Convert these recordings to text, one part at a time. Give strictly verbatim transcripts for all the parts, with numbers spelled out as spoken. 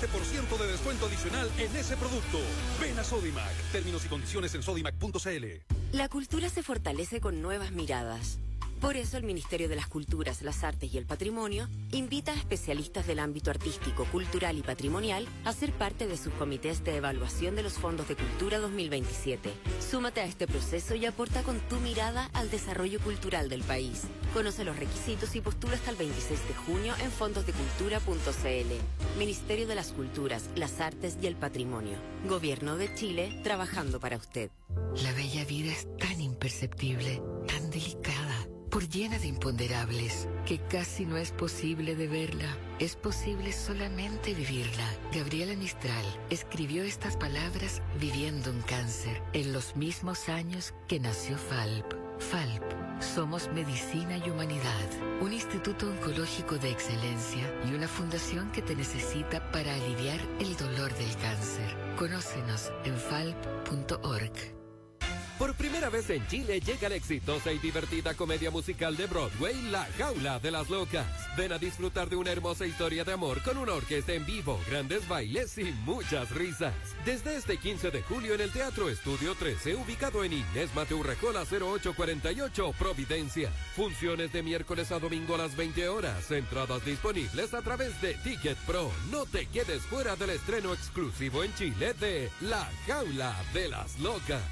veinte por ciento de descuento adicional en ese producto. Ven a Sodimac. Términos y condiciones en sodimac punto c l. La cultura se fortalece con nuevas miradas. Por eso el Ministerio de las Culturas, las Artes y el Patrimonio invita a especialistas del ámbito artístico, cultural y patrimonial a ser parte de sus comités de evaluación de los fondos de cultura dos mil veintisiete. Súmate a este proceso y aporta con tu mirada al desarrollo cultural del país. Conoce los requisitos y postula hasta el veintiséis de junio en fondos de cultura punto c l. Ministerio de las Culturas, las Artes y el Patrimonio. Gobierno de Chile, trabajando para usted. La bella vida es tan imperceptible, tan delicada, por llena de imponderables, que casi no es posible de verla. Es posible solamente vivirla. Gabriela Mistral escribió estas palabras viviendo un cáncer, en los mismos años que nació Falp. Falp, somos medicina y humanidad, un instituto oncológico de excelencia y una fundación que te necesita para aliviar el dolor del cáncer. Conócenos en falp punto org. Por primera vez en Chile llega la exitosa y divertida comedia musical de Broadway, La Jaula de las Locas. Ven a disfrutar de una hermosa historia de amor con una orquesta en vivo, grandes bailes y muchas risas. Desde este quince de julio en el Teatro Estudio trece, ubicado en Inés Mateo Rejola cero ocho cuarenta y ocho, Providencia. Funciones de miércoles a domingo a las veinte horas. Entradas disponibles a través de Ticket Pro. No te quedes fuera del estreno exclusivo en Chile de La Jaula de las Locas.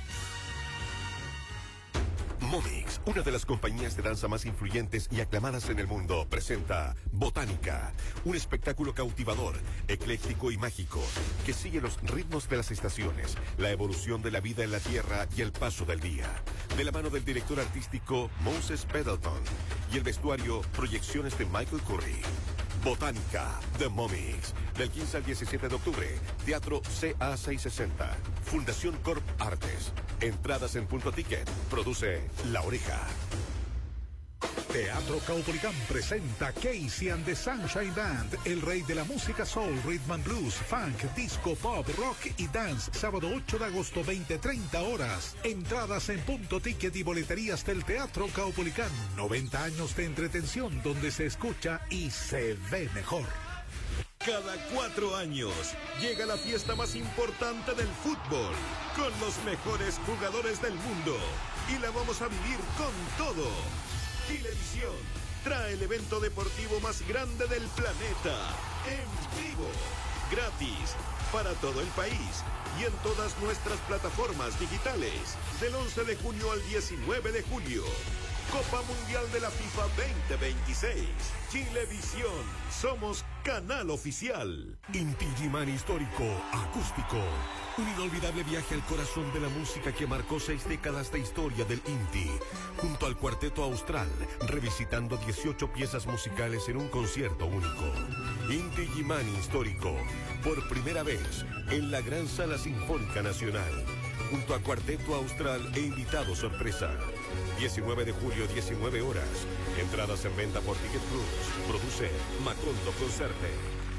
Momix, una de las compañías de danza más influyentes y aclamadas en el mundo, presenta Botánica, un espectáculo cautivador, ecléctico y mágico, que sigue los ritmos de las estaciones, la evolución de la vida en la Tierra y el paso del día. De la mano del director artístico Moses Pendleton y el vestuario, proyecciones de Michael Curry. Botánica, The Momix, del quince al diecisiete de octubre, Teatro C A seiscientos sesenta, Fundación Corp Artes. Entradas en Punto Ticket, produce La Oreja. Teatro Caupolicán presenta Casey and the Sunshine Band, el rey de la música soul, rhythm and blues, funk, disco, pop, rock y dance, sábado ocho de agosto, veinte treinta horas. Entradas en Punto Ticket y boleterías del Teatro Caupolicán. noventa años de entretención donde se escucha y se ve mejor. Cada cuatro años llega la fiesta más importante del fútbol, con los mejores jugadores del mundo, y la vamos a vivir con todo. Chilevisión trae el evento deportivo más grande del planeta, en vivo, gratis, para todo el país y en todas nuestras plataformas digitales, del once de junio al diecinueve de julio. Copa Mundial de la FIFA veinte veintiséis. Chilevisión, somos canal oficial. Inti Illimani Histórico, acústico. Un inolvidable viaje al corazón de la música que marcó seis décadas de historia del Inti. Junto al Cuarteto Austral, revisitando dieciocho piezas musicales en un concierto único. Inti Illimani Histórico, por primera vez en la Gran Sala Sinfónica Nacional. Junto a Cuarteto Austral e invitado sorpresa. diecinueve de julio, diecinueve horas. Entradas en venta por Ticket Plus. Produce Macondo Concerte.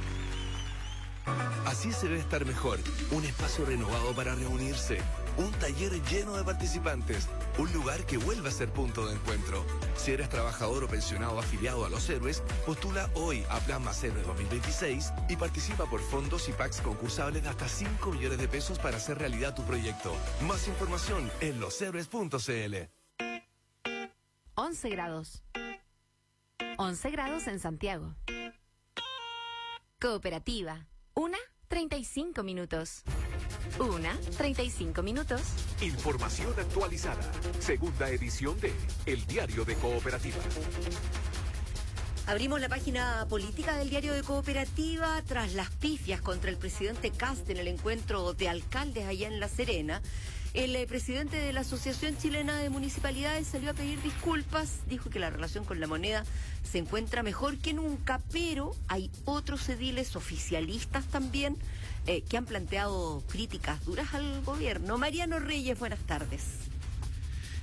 Así se debe estar mejor. Un espacio renovado para reunirse. Un taller lleno de participantes. Un lugar que vuelva a ser punto de encuentro. Si eres trabajador o pensionado afiliado a Los Héroes, postula hoy a Plan Más Héroe dos mil veintiséis y participa por fondos y packs concursables de hasta cinco millones de pesos para hacer realidad tu proyecto. Más información en los héroes punto c l. once grados. once grados en Santiago. Cooperativa. Una, treinta y cinco minutos. Una, treinta y cinco minutos. Información actualizada. Segunda edición de El Diario de Cooperativa. Abrimos la página política del Diario de Cooperativa tras las pifias contra el presidente Kast en el encuentro de alcaldes allá en La Serena. El eh, presidente de la Asociación Chilena de Municipalidades salió a pedir disculpas, dijo que la relación con la moneda se encuentra mejor que nunca, pero hay otros ediles oficialistas también eh, que han planteado críticas duras al gobierno. Mariano Reyes, buenas tardes.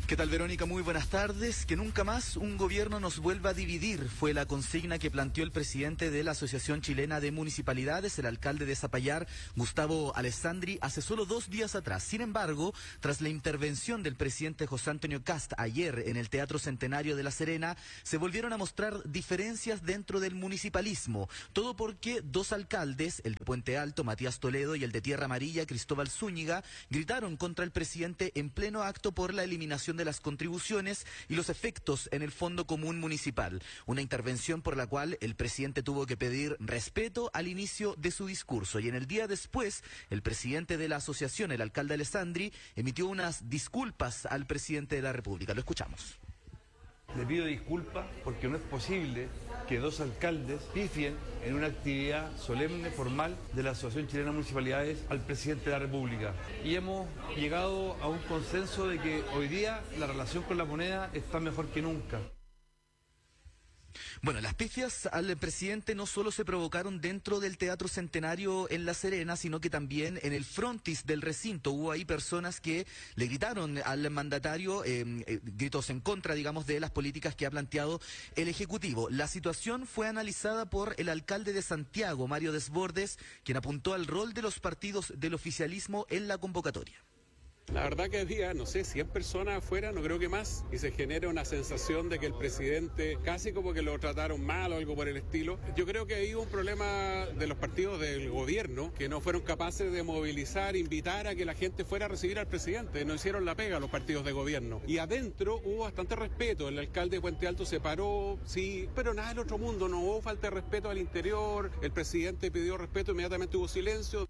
¿Qué tal, Verónica? Muy buenas tardes. Que nunca más un gobierno nos vuelva a dividir fue la consigna que planteó el presidente de la Asociación Chilena de Municipalidades, el alcalde de Zapallar, Gustavo Alessandri, hace solo dos días atrás. Sin embargo, tras la intervención del presidente José Antonio Kast ayer en el Teatro Centenario de La Serena, se volvieron a mostrar diferencias dentro del municipalismo. Todo porque dos alcaldes, el de Puente Alto, Matías Toledo, y el de Tierra Amarilla, Cristóbal Zúñiga, gritaron contra el presidente en pleno acto por la eliminación de las contribuciones y los efectos en el Fondo Común Municipal. Una intervención por la cual el presidente tuvo que pedir respeto al inicio de su discurso. Y en el día después, el presidente de la asociación, el alcalde Alessandri, emitió unas disculpas al presidente de la República. Lo escuchamos. Le pido disculpas porque no es posible que dos alcaldes pifien en una actividad solemne, formal, de la Asociación Chilena de Municipalidades al presidente de la República. Y hemos llegado a un consenso de que hoy día la relación con la moneda está mejor que nunca. Bueno, las pifias al presidente no solo se provocaron dentro del Teatro Centenario en La Serena, sino que también en el frontis del recinto. Hubo ahí personas que le gritaron al mandatario eh, eh, gritos en contra, digamos, de las políticas que ha planteado el Ejecutivo. La situación fue analizada por el alcalde de Santiago, Mario Desbordes, quien apuntó al rol de los partidos del oficialismo en la convocatoria. La verdad que había, no sé, cien personas afuera, no creo que más, y se genera una sensación de que el presidente casi como que lo trataron mal o algo por el estilo. Yo creo que hay un problema de los partidos del gobierno que no fueron capaces de movilizar, invitar a que la gente fuera a recibir al presidente. No hicieron la pega los partidos de gobierno. Y adentro hubo bastante respeto. El alcalde de Puente Alto se paró, sí, pero nada del otro mundo. No hubo falta de respeto al interior. El presidente pidió respeto, inmediatamente hubo silencio.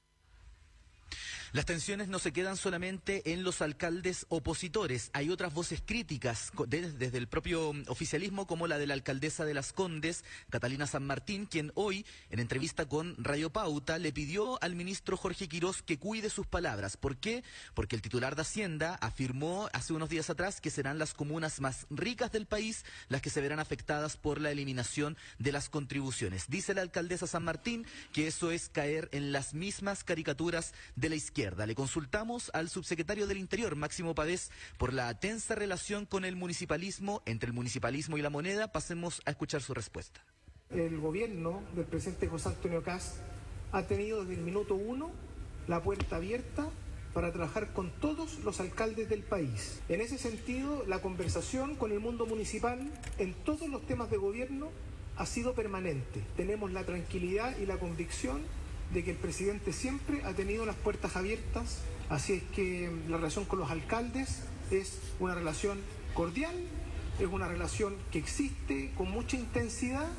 Las tensiones no se quedan solamente en los alcaldes opositores. Hay otras voces críticas de, desde el propio oficialismo, como la de la alcaldesa de Las Condes, Catalina San Martín, quien hoy, en entrevista con Radio Pauta, le pidió al ministro Jorge Quirós que cuide sus palabras. ¿Por qué? Porque el titular de Hacienda afirmó hace unos días atrás que serán las comunas más ricas del país las que se verán afectadas por la eliminación de las contribuciones. Dice la alcaldesa San Martín que eso es caer en las mismas caricaturas de la izquierda. Le consultamos al subsecretario del Interior, Máximo Pavés, por la tensa relación con el municipalismo, entre el municipalismo y la moneda. Pasemos a escuchar su respuesta. El gobierno del presidente José Antonio Kast ha tenido desde el minuto uno la puerta abierta para trabajar con todos los alcaldes del país. En ese sentido, la conversación con el mundo municipal en todos los temas de gobierno ha sido permanente. Tenemos la tranquilidad y la convicción de que el presidente siempre ha tenido las puertas abiertas, así es que la relación con los alcaldes es una relación cordial, es una relación que existe con mucha intensidad.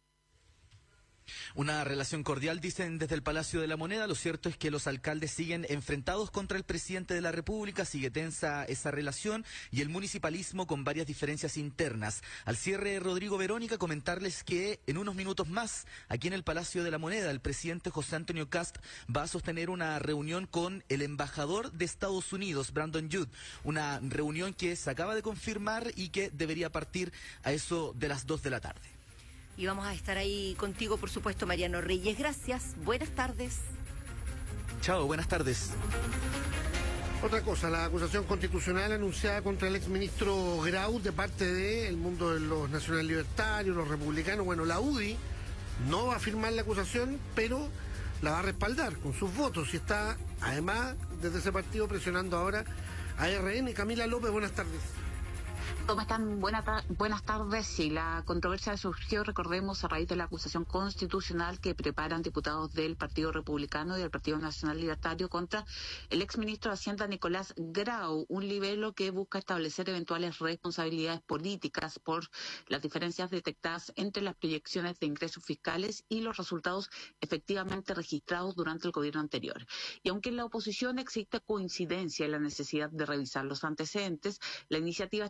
Una relación cordial, dicen desde el Palacio de la Moneda. Lo cierto es que los alcaldes siguen enfrentados contra el presidente de la República, sigue tensa esa relación, y el municipalismo con varias diferencias internas. Al cierre, Rodrigo, Verónica, comentarles que en unos minutos más, aquí en el Palacio de la Moneda, el presidente José Antonio Kast va a sostener una reunión con el embajador de Estados Unidos, Brandon Judd, una reunión que se acaba de confirmar y que debería partir a eso de las dos de la tarde. Y vamos a estar ahí contigo, por supuesto, Mariano Reyes. Gracias, buenas tardes. Chao, buenas tardes. Otra cosa, la acusación constitucional anunciada contra el exministro Grau de parte del mundo de los nacional libertarios, los republicanos. Bueno, la U D I no va a firmar la acusación, pero la va a respaldar con sus votos. Y está, además, desde ese partido presionando ahora a R N. Camila López, buenas tardes. ¿Cómo están? Buena ta- buenas tardes. Sí, la controversia surgió, recordemos, a raíz de la acusación constitucional que preparan diputados del Partido Republicano y del Partido Nacional Libertario contra el exministro de Hacienda Nicolás Grau, un libelo que busca establecer eventuales responsabilidades políticas por las diferencias detectadas entre las proyecciones de ingresos fiscales y los resultados efectivamente registrados durante el gobierno anterior. Y aunque en la oposición existe coincidencia en la necesidad de revisar los antecedentes, la iniciativa está generando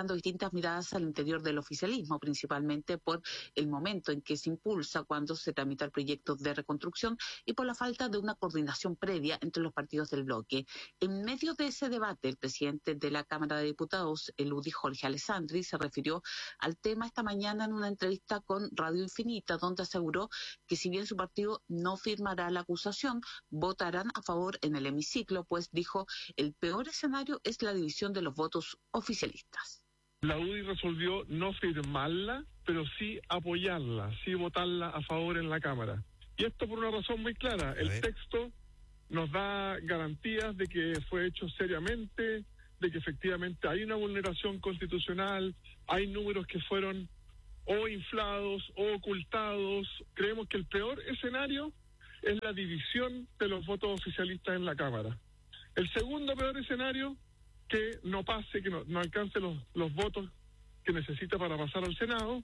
generando distintas miradas al interior del oficialismo, principalmente por el momento en que se impulsa cuando se tramita el proyecto de reconstrucción y por la falta de una coordinación previa entre los partidos del bloque. En medio de ese debate, el presidente de la Cámara de Diputados, el U D I Jorge Alessandri, se refirió al tema esta mañana en una entrevista con Radio Infinita, donde aseguró que si bien su partido no firmará la acusación, votarán a favor en el hemiciclo, pues dijo, el peor escenario es la división de los votos oficialistas. La U D I resolvió no firmarla, pero sí apoyarla, sí votarla a favor en la Cámara. Y esto por una razón muy clara. El texto nos da garantías de que fue hecho seriamente, de que efectivamente hay una vulneración constitucional, hay números que fueron o inflados o ocultados. Creemos que el peor escenario es la división de los votos oficialistas en la Cámara. El segundo peor escenario, que no pase, que no, no alcance los, los votos que necesita para pasar al Senado.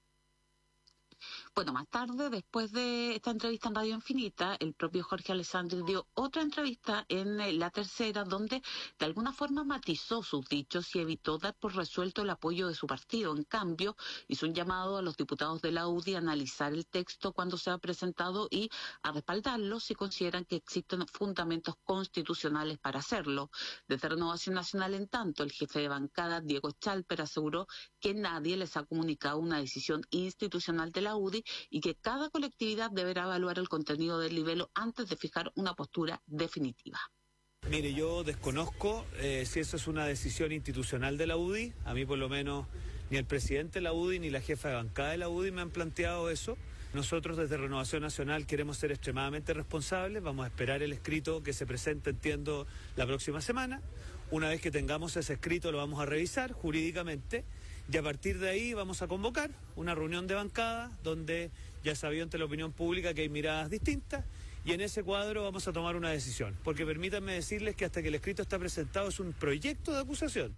Bueno, más tarde, después de esta entrevista en Radio Infinita, el propio Jorge Alessandri dio otra entrevista en eh, La Tercera, donde de alguna forma matizó sus dichos y evitó dar por resuelto el apoyo de su partido. En cambio, hizo un llamado a los diputados de la U D I a analizar el texto cuando sea presentado y a respaldarlo si consideran que existen fundamentos constitucionales para hacerlo. Desde Renovación Nacional, en tanto, el jefe de bancada, Diego Chalper, aseguró que nadie les ha comunicado una decisión institucional de la U D I y que cada colectividad deberá evaluar el contenido del libelo antes de fijar una postura definitiva. Mire, yo desconozco eh, si eso es una decisión institucional de la U D I. A mí por lo menos ni el presidente de la U D I ni la jefa de bancada de la U D I me han planteado eso. Nosotros desde Renovación Nacional queremos ser extremadamente responsables. Vamos a esperar el escrito que se presente, entiendo, la próxima semana. Una vez que tengamos ese escrito lo vamos a revisar jurídicamente. Y a partir de ahí vamos a convocar una reunión de bancada donde ya sabido ante la opinión pública que hay miradas distintas y en ese cuadro vamos a tomar una decisión. Porque permítanme decirles que hasta que el escrito está presentado es un proyecto de acusación.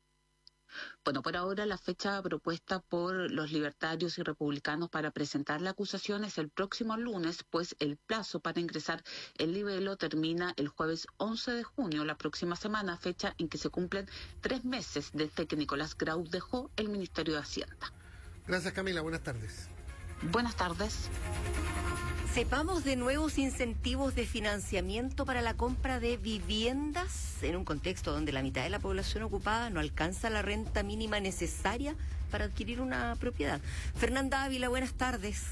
Bueno, por ahora la fecha propuesta por los libertarios y republicanos para presentar la acusación es el próximo lunes, pues el plazo para ingresar el libelo termina el jueves once de junio, la próxima semana, fecha en que se cumplen tres meses desde que Nicolás Grau dejó el Ministerio de Hacienda. Gracias, Camila. Buenas tardes. Buenas tardes. Sepamos de nuevos incentivos de financiamiento para la compra de viviendas en un contexto donde la mitad de la población ocupada no alcanza la renta mínima necesaria para adquirir una propiedad. Fernanda Ávila, buenas tardes.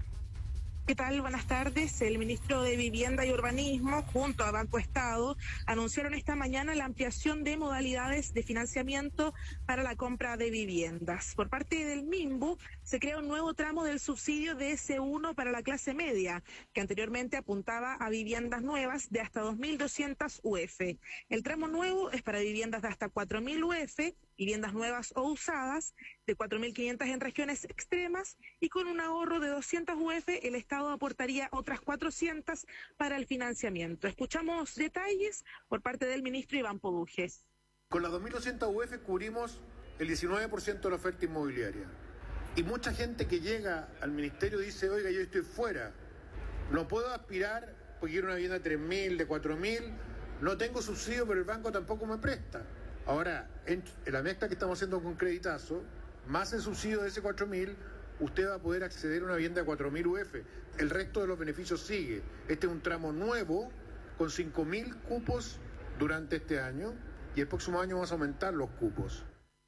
¿Qué tal? Buenas tardes. El ministro de Vivienda y Urbanismo, junto a Banco Estado, anunciaron esta mañana la ampliación de modalidades de financiamiento para la compra de viviendas. Por parte del MIMBU, se crea un nuevo tramo del subsidio de S uno para la clase media, que anteriormente apuntaba a viviendas nuevas de hasta dos mil doscientas U F. El tramo nuevo es para viviendas de hasta cuatro mil U F, viviendas nuevas o usadas, de cuatro mil quinientas en regiones extremas, y con un ahorro de doscientas U F, el Estado aportaría otras cuatrocientas para el financiamiento. Escuchamos detalles por parte del ministro Iván Poduges. Con las dos mil doscientas U F cubrimos el diecinueve por ciento de la oferta inmobiliaria. Y mucha gente que llega al ministerio dice, oiga, yo estoy fuera, no puedo aspirar porque quiero una vivienda de tres mil, de cuatro mil, no tengo subsidio, pero el banco tampoco me presta. Ahora, en, en la mezcla que estamos haciendo con Creditazo, más el subsidio de ese cuatro mil, usted va a poder acceder a una vivienda de cuatro mil U F. El resto de los beneficios sigue. Este es un tramo nuevo con cinco mil cupos durante este año y el próximo año vamos a aumentar los cupos.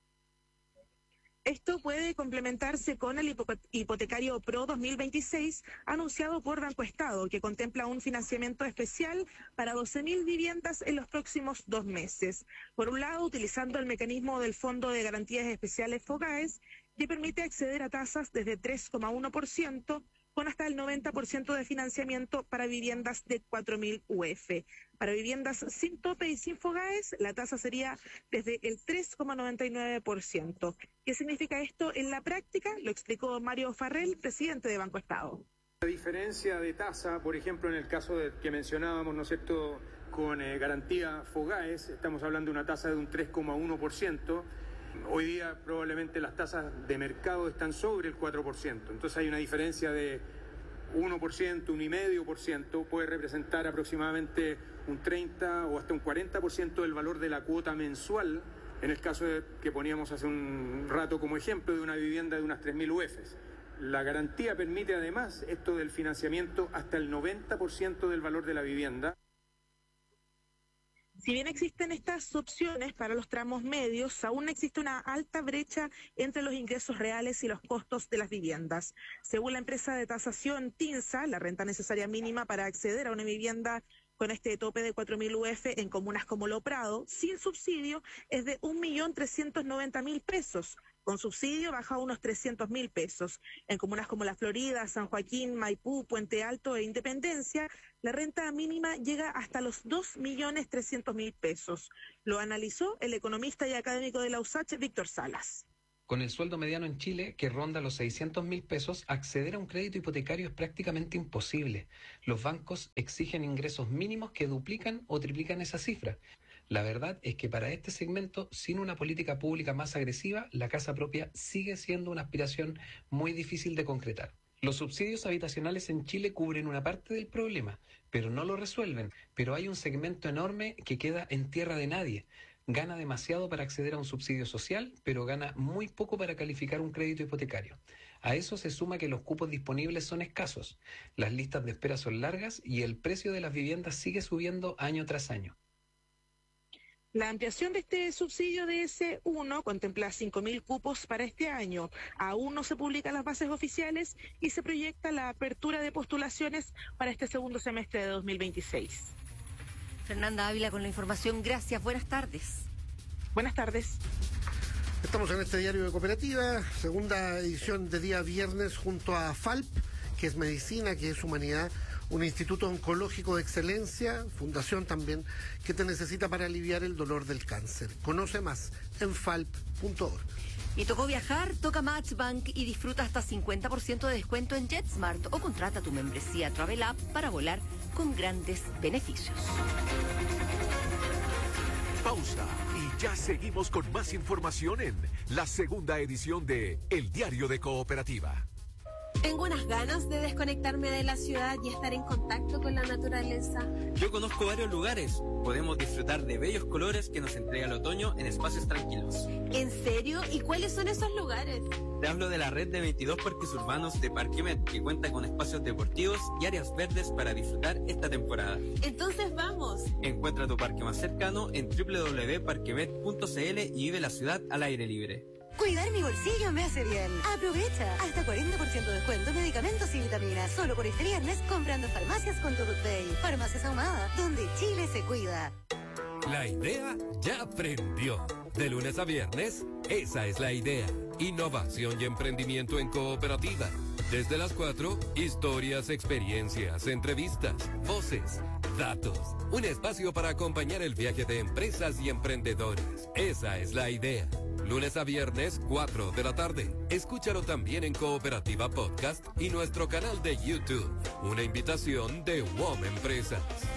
Esto puede complementarse con el hipotecario Pro dos mil veintiséis anunciado por Banco Estado, que contempla un financiamiento especial para doce mil viviendas en los próximos dos meses. Por un lado, utilizando el mecanismo del Fondo de Garantías Especiales FOGAES, que permite acceder a tasas desde tres coma uno por ciento con hasta el noventa por ciento de financiamiento para viviendas de cuatro mil U F. Para viviendas sin tope y sin FOGAES, la tasa sería desde el tres coma noventa y nueve por ciento. ¿Qué significa esto en la práctica? Lo explicó Mario Farrell, presidente de Banco Estado. La diferencia de tasa, por ejemplo, en el caso de, que mencionábamos, ¿no es cierto?, con eh, garantía FOGAES, estamos hablando de una tasa de un tres coma uno por ciento. Hoy día probablemente las tasas de mercado están sobre el cuatro por ciento, entonces hay una diferencia de uno por ciento, uno coma cinco por ciento, puede representar aproximadamente un treinta o hasta un cuarenta por ciento del valor de la cuota mensual En el caso de, que poníamos hace un rato como ejemplo de una vivienda de unas tres mil U Fs. La garantía permite además esto del financiamiento hasta el noventa por ciento del valor de la vivienda. Si bien existen estas opciones para los tramos medios, aún existe una alta brecha entre los ingresos reales y los costos de las viviendas. Según la empresa de tasación TINSA, la renta necesaria mínima para acceder a una vivienda con este tope de cuatro mil U F en comunas como Lo Prado, sin subsidio, es de un millón trescientos noventa mil pesos. Con subsidio baja a unos trescientos mil pesos. En comunas como La Florida, San Joaquín, Maipú, Puente Alto e Independencia, la renta mínima llega hasta los dos millones trescientos mil pesos. Lo analizó el economista y académico de la U S A C H, Víctor Salas. Con el sueldo mediano en Chile, que ronda los seiscientos mil pesos, acceder a un crédito hipotecario es prácticamente imposible. Los bancos exigen ingresos mínimos que duplican o triplican esa cifra. La verdad es que para este segmento, sin una política pública más agresiva, la casa propia sigue siendo una aspiración muy difícil de concretar. Los subsidios habitacionales en Chile cubren una parte del problema, pero no lo resuelven. Pero hay un segmento enorme que queda en tierra de nadie. Gana demasiado para acceder a un subsidio social, pero gana muy poco para calificar un crédito hipotecario. A eso se suma que los cupos disponibles son escasos, las listas de espera son largas y el precio de las viviendas sigue subiendo año tras año. La ampliación de este subsidio de S uno contempla cinco mil cupos para este año. Aún no se publican las bases oficiales y se proyecta la apertura de postulaciones para este segundo semestre de dos mil veintiséis. Fernanda Ávila con la información. Gracias. Buenas tardes. Buenas tardes. Estamos en este diario de Cooperativa, segunda edición de día viernes junto a FALP, que es medicina, que es humanidad, un instituto oncológico de excelencia, fundación también, que te necesita para aliviar el dolor del cáncer. Conoce más en falp punto org. Y tocó viajar, toca Matchbank y disfruta hasta cincuenta por ciento de descuento en JetSmart o contrata tu membresía Travel App para volar con grandes beneficios. Pausa y ya seguimos con más información en la segunda edición de El Diario de Cooperativa. Tengo unas ganas de desconectarme de la ciudad y estar en contacto con la naturaleza. Yo conozco varios lugares. Podemos disfrutar de bellos colores que nos entrega el otoño en espacios tranquilos. ¿En serio? ¿Y cuáles son esos lugares? Te hablo de la red de veintidós parques urbanos de Parquemet, que cuenta con espacios deportivos y áreas verdes para disfrutar esta temporada. Entonces vamos. Encuentra tu parque más cercano en doble u doble u doble u punto parquemet punto c l y vive la ciudad al aire libre. Cuidar mi bolsillo me hace bien. Aprovecha. Hasta cuarenta por ciento de descuento en medicamentos y vitaminas. Solo por este viernes comprando en farmacias con tu Day. Farmacias Ahumada, donde Chile se cuida. La idea ya prendió. De lunes a viernes, esa es la idea. Innovación y emprendimiento en cooperativa. Desde las cuatro, historias, experiencias, entrevistas, voces, datos. Un espacio para acompañar el viaje de empresas y emprendedores. Esa es la idea. Lunes a viernes, cuatro de la tarde. Escúchalo también en Cooperativa Podcast y nuestro canal de YouTube. Una invitación de W O M Empresas.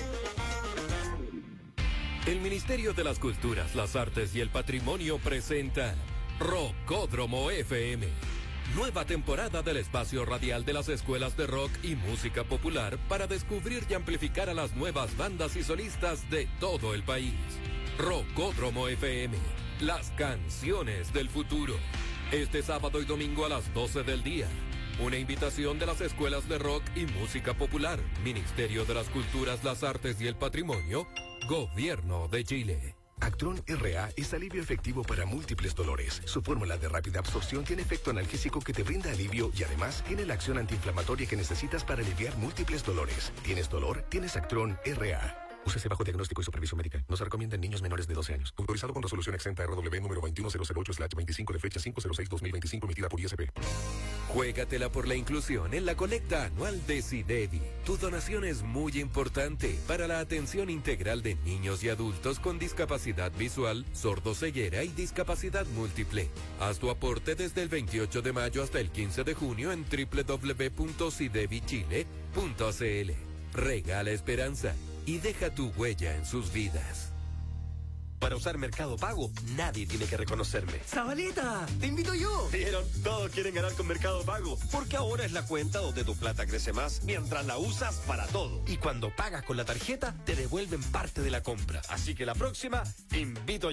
El Ministerio de las Culturas, las Artes y el Patrimonio presenta Rockódromo F M. Nueva temporada del espacio radial de las escuelas de rock y música popular para descubrir y amplificar a las nuevas bandas y solistas de todo el país. Rockódromo F M. Las canciones del futuro. Este sábado y domingo a las doce del día. Una invitación de las escuelas de rock y música popular. Ministerio de las Culturas, las Artes y el Patrimonio. Gobierno de Chile. Actron R A es alivio efectivo para múltiples dolores. Su fórmula de rápida absorción tiene efecto analgésico que te brinda alivio y además tiene la acción antiinflamatoria que necesitas para aliviar múltiples dolores. ¿Tienes dolor? Tienes Actron R A. Úsese bajo diagnóstico y supervisión médica. No se recomienda en niños menores de doce años. Autorizado con resolución exenta R W número veintiuno cero cero ocho slash veinticinco de fecha cinco cero seis dos mil veinticinco emitida por I S P. Juégatela por la inclusión en la colecta anual de SIDEVI. Tu donación es muy importante para la atención integral de niños y adultos con discapacidad visual, sordoceguera y discapacidad múltiple. Haz tu aporte desde el veintiocho de mayo hasta el quince de junio en doble u doble u doble u punto sidevi chile punto c l. Regala esperanza y deja tu huella en sus vidas. Para usar Mercado Pago, nadie tiene que reconocerme. ¡Zabaleta! ¡Te invito yo! ¿Vieron? Todos quieren ganar con Mercado Pago, porque ahora es la cuenta donde tu plata crece más mientras la usas para todo. Y cuando pagas con la tarjeta, te devuelven parte de la compra. Así que la próxima, te invito yo.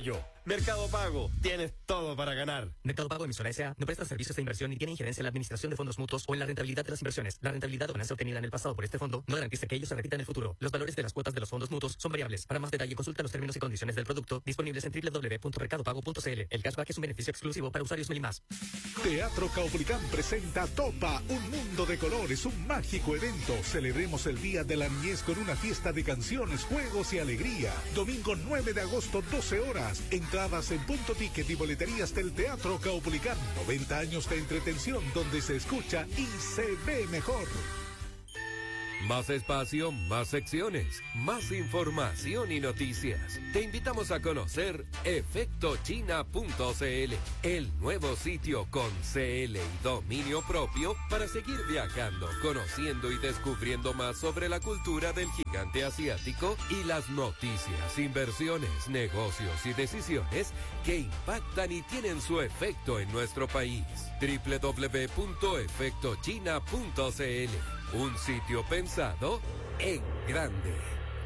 Mercado Pago, tienes todo para ganar. Mercado Pago Emisora S A no presta servicios de inversión y tiene injerencia en la administración de fondos mutuos o en la rentabilidad de las inversiones. La rentabilidad o ganancia obtenida en el pasado por este fondo no garantiza que ello se repita en el futuro. Los valores de las cuotas de los fondos mutuos son variables. Para más detalle, consulta los términos y condiciones del producto disponibles en doble u doble u doble u punto mercado pago punto c l. El cashback es un beneficio exclusivo para usuarios Melimás. Teatro Caupolicán presenta Topa, un mundo de colores, un mágico evento. Celebremos el Día de la Niñez con una fiesta de canciones, juegos y alegría. Domingo nueve de agosto, doce horas. Entradas en punto ticket y boleterías del Teatro Caupolicán. noventa años de entretención donde se escucha y se ve mejor. Más espacio, más secciones, más información y noticias. Te invitamos a conocer efecto china punto c l, el nuevo sitio con C L y dominio propio para seguir viajando, conociendo y descubriendo más sobre la cultura del gigante asiático y las noticias, inversiones, negocios y decisiones que impactan y tienen su efecto en nuestro país. doble u doble u doble u punto efecto china punto c l. Un sitio pensado en grande.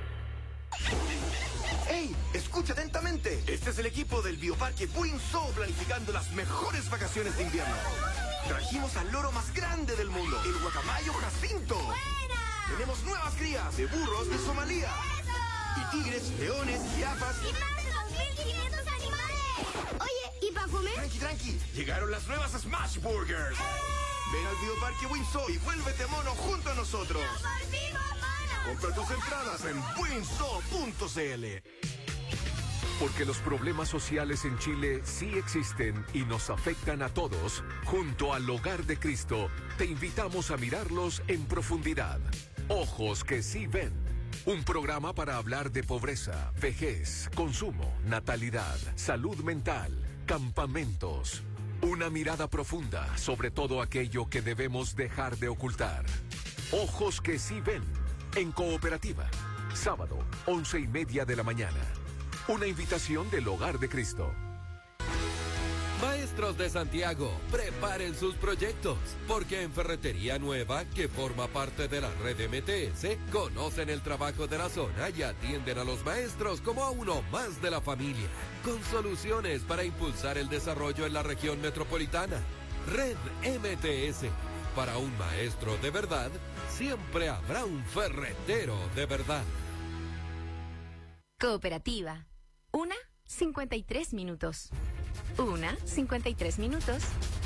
¡Ey! Escucha atentamente. Este es el equipo del Bioparque Buinzó planificando las mejores vacaciones de invierno. Trajimos al loro más grande del mundo, el guacamayo Jacinto. ¡Buena! Tenemos nuevas crías de burros de Somalia. ¡Eso! Y tigres, leones, jirafas. ¡Y más de dos mil quinientos animales! Oye, ¿y para comer? Tranqui, tranqui. Llegaron las nuevas Smash Burgers. ¡Eh! Ven al Bioparque Buinzó y vuélvete mono junto a nosotros. ¡Nos volvimos monos! Compra tus entradas en buinzó punto c l. Porque los problemas sociales en Chile sí existen y nos afectan a todos, junto al Hogar de Cristo, te invitamos a mirarlos en profundidad. Ojos que sí ven. Un programa para hablar de pobreza, vejez, consumo, natalidad, salud mental, campamentos. Una mirada profunda sobre todo aquello que debemos dejar de ocultar. Ojos que sí ven. En Cooperativa. Sábado, once y media de la mañana. Una invitación del Hogar de Cristo. Maestros de Santiago, preparen sus proyectos, porque en Ferretería Nueva, que forma parte de la red M T S, conocen el trabajo de la zona y atienden a los maestros como a uno más de la familia, con soluciones para impulsar el desarrollo en la región metropolitana. Red M T S, para un maestro de verdad, siempre habrá un ferretero de verdad. Cooperativa. Una, cincuenta y tres minutos. Una, cincuenta y tres minutos.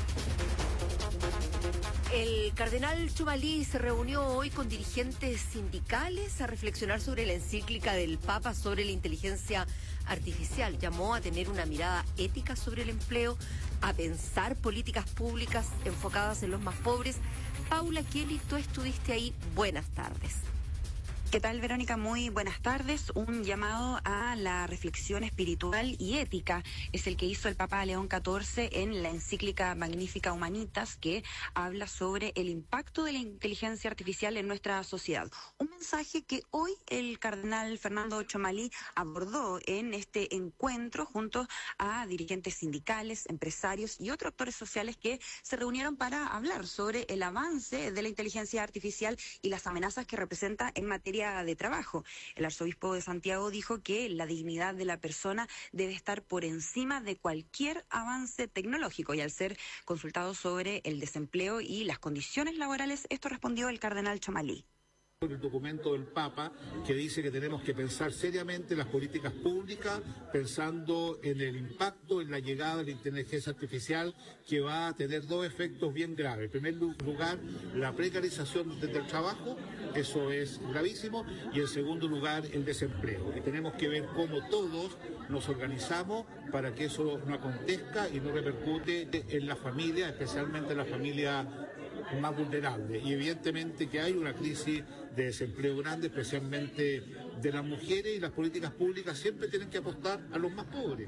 El cardenal Chumalí se reunió hoy con dirigentes sindicales a reflexionar sobre la encíclica del Papa sobre la inteligencia artificial. Llamó a tener una mirada ética sobre el empleo, a pensar políticas públicas enfocadas en los más pobres. Paula Kelly, tú estuviste ahí. Buenas tardes. ¿Qué tal, Verónica? Muy buenas tardes. Un llamado a la reflexión espiritual y ética es el que hizo el Papa León catorce en la encíclica Magnificat Humanitas, que habla sobre el impacto de la inteligencia artificial en nuestra sociedad. Un mensaje que hoy el cardenal Fernando Chumalí abordó en este encuentro junto a dirigentes sindicales, empresarios y otros actores sociales que se reunieron para hablar sobre el avance de la inteligencia artificial y las amenazas que representa en materia de trabajo. El arzobispo de Santiago dijo que la dignidad de la persona debe estar por encima de cualquier avance tecnológico, y al ser consultado sobre el desempleo y las condiciones laborales, esto respondió el cardenal Chumalí. El documento del Papa que dice que tenemos que pensar seriamente las políticas públicas, pensando en el impacto, en la llegada de la inteligencia artificial, que va a tener dos efectos bien graves. En primer lugar, la precarización del trabajo, eso es gravísimo, y en segundo lugar, el desempleo. Y tenemos que ver cómo todos nos organizamos para que eso no acontezca y no repercute en la familia, especialmente en la familia más vulnerable. Y evidentemente que hay una crisis de desempleo grande, especialmente de las mujeres, y las políticas públicas siempre tienen que apostar a los más pobres.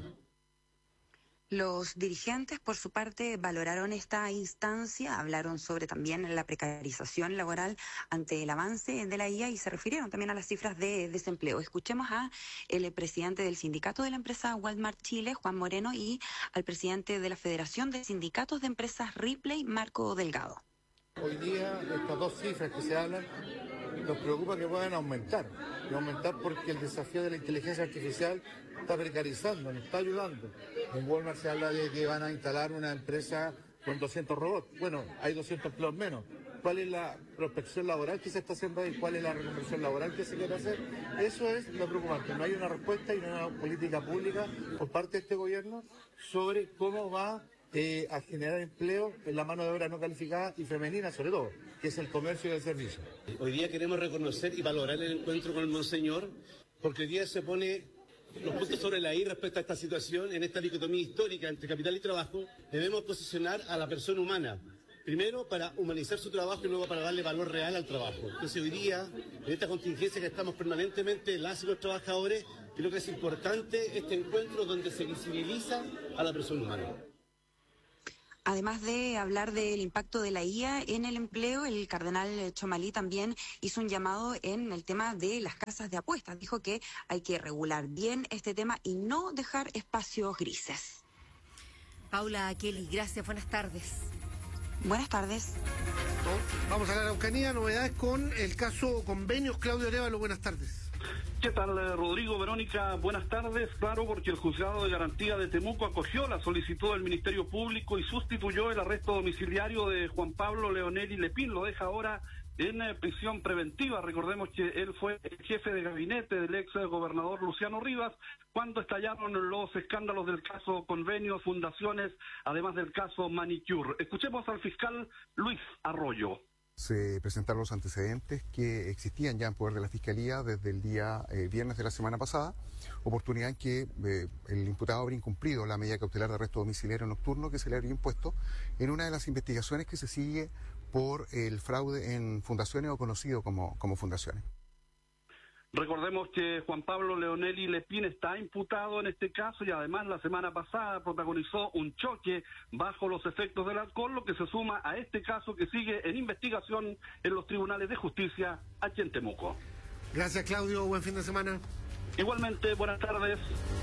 Los dirigentes, por su parte, valoraron esta instancia, hablaron sobre también la precarización laboral ante el avance de la I A y se refirieron también a las cifras de desempleo. Escuchemos a el presidente del sindicato de la empresa Walmart Chile, Juan Moreno, y al presidente de la Federación de Sindicatos de Empresas Ripley, Marco Delgado. Hoy día estas dos cifras que se hablan nos preocupa que puedan aumentar, y aumentar porque el desafío de la inteligencia artificial está precarizando, nos está ayudando. En Walmart se habla de que van a instalar una empresa con doscientos robots. Bueno, hay doscientos empleos menos. ¿Cuál es la prospección laboral que se está haciendo ahí? ¿Cuál es la reconversión laboral que se quiere hacer? Eso es lo preocupante. No hay una respuesta y no hay una política pública por parte de este gobierno sobre cómo va eh, a generar empleo en la mano de obra no calificada y femenina, sobre todo, que es el comercio y el servicio. Hoy día queremos reconocer y valorar el encuentro con el Monseñor, porque hoy día se pone los puntos sobre la I respecto a esta situación, en esta dicotomía histórica entre capital y trabajo. Debemos posicionar a la persona humana, primero para humanizar su trabajo y luego para darle valor real al trabajo. Entonces hoy día, en esta contingencia que estamos permanentemente las y los trabajadores, creo que es importante este encuentro donde se visibiliza a la persona humana. Además de hablar del impacto de la I A en el empleo, el cardenal Chomalí también hizo un llamado en el tema de las casas de apuestas. Dijo que hay que regular bien este tema y no dejar espacios grises. Paula Kelly, gracias, buenas tardes. Buenas tardes. Vamos a la Araucanía, novedades con el caso Convenios. Claudio Arévalo, buenas tardes. ¿Qué tal, Rodrigo, Verónica? Buenas tardes. Claro, porque el Juzgado de Garantía de Temuco acogió la solicitud del Ministerio Público y sustituyó el arresto domiciliario de Juan Pablo Leonelli Lepín. Lo deja ahora en eh, prisión preventiva. Recordemos que él fue el jefe de gabinete del ex gobernador Luciano Rivas cuando estallaron los escándalos del caso Convenios, Fundaciones, además del caso Manicure. Escuchemos al fiscal Luis Arroyo. Se presentaron los antecedentes que existían ya en poder de la Fiscalía desde el día eh, viernes de la semana pasada, oportunidad en que eh, el imputado habría incumplido la medida cautelar de arresto domiciliario nocturno que se le habría impuesto en una de las investigaciones que se sigue por el fraude en fundaciones o conocido como, como fundaciones. Recordemos que Juan Pablo Leonelli Lepín está imputado en este caso y además la semana pasada protagonizó un choque bajo los efectos del alcohol, lo que se suma a este caso que sigue en investigación en los tribunales de justicia aquí en Temuco. Gracias, Claudio. Buen fin de semana. Igualmente, buenas tardes.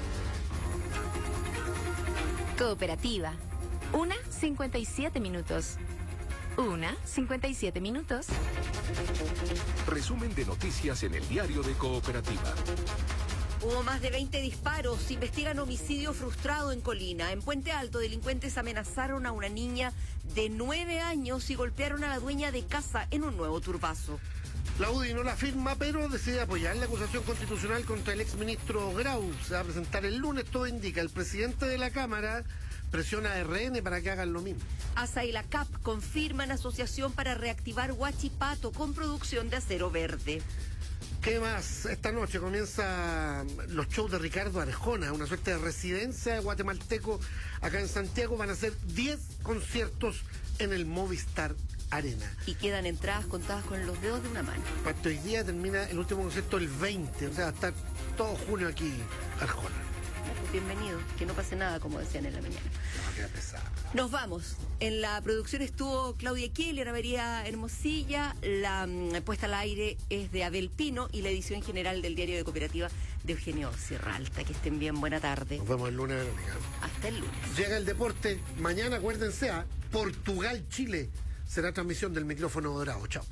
Cooperativa. Una, cincuenta y siete minutos. Una, cincuenta y siete minutos. Resumen de noticias en el diario de Cooperativa. Hubo más de veinte disparos. Investigan homicidio frustrado en Colina. En Puente Alto, delincuentes amenazaron a una niña de nueve años y golpearon a la dueña de casa en un nuevo turbazo. La U D I no la firma, pero decide apoyar la acusación constitucional contra el exministro Grau. Se va a presentar el lunes, todo indica. El presidente de la Cámara presiona a R N para que hagan lo mismo. ASA y la C A P confirman asociación para reactivar Huachipato con producción de acero verde. ¿Qué más? Esta noche comienza los shows de Ricardo Arjona, una suerte de residencia de guatemalteco acá en Santiago. Van a ser diez conciertos en el Movistar Arena. Y quedan entradas contadas con los dedos de una mano. Hasta hoy día termina el último concierto el veinte, o sea, va a estar todo junio aquí Arjona. Bienvenido, que no pase nada, como decían en la mañana. No, queda pesado. Nos vamos. En la producción estuvo Claudia Kelly, Ana María Hermosilla, la um, puesta al aire es de Abel Pino y la edición general del Diario de Cooperativa de Eugenio Sierralta. Que estén bien, buena tarde. Nos vemos el lunes, Verónica. Hasta el lunes. Llega el deporte. Mañana, acuérdense, a Portugal-Chile. Será transmisión del micrófono dorado. Chao.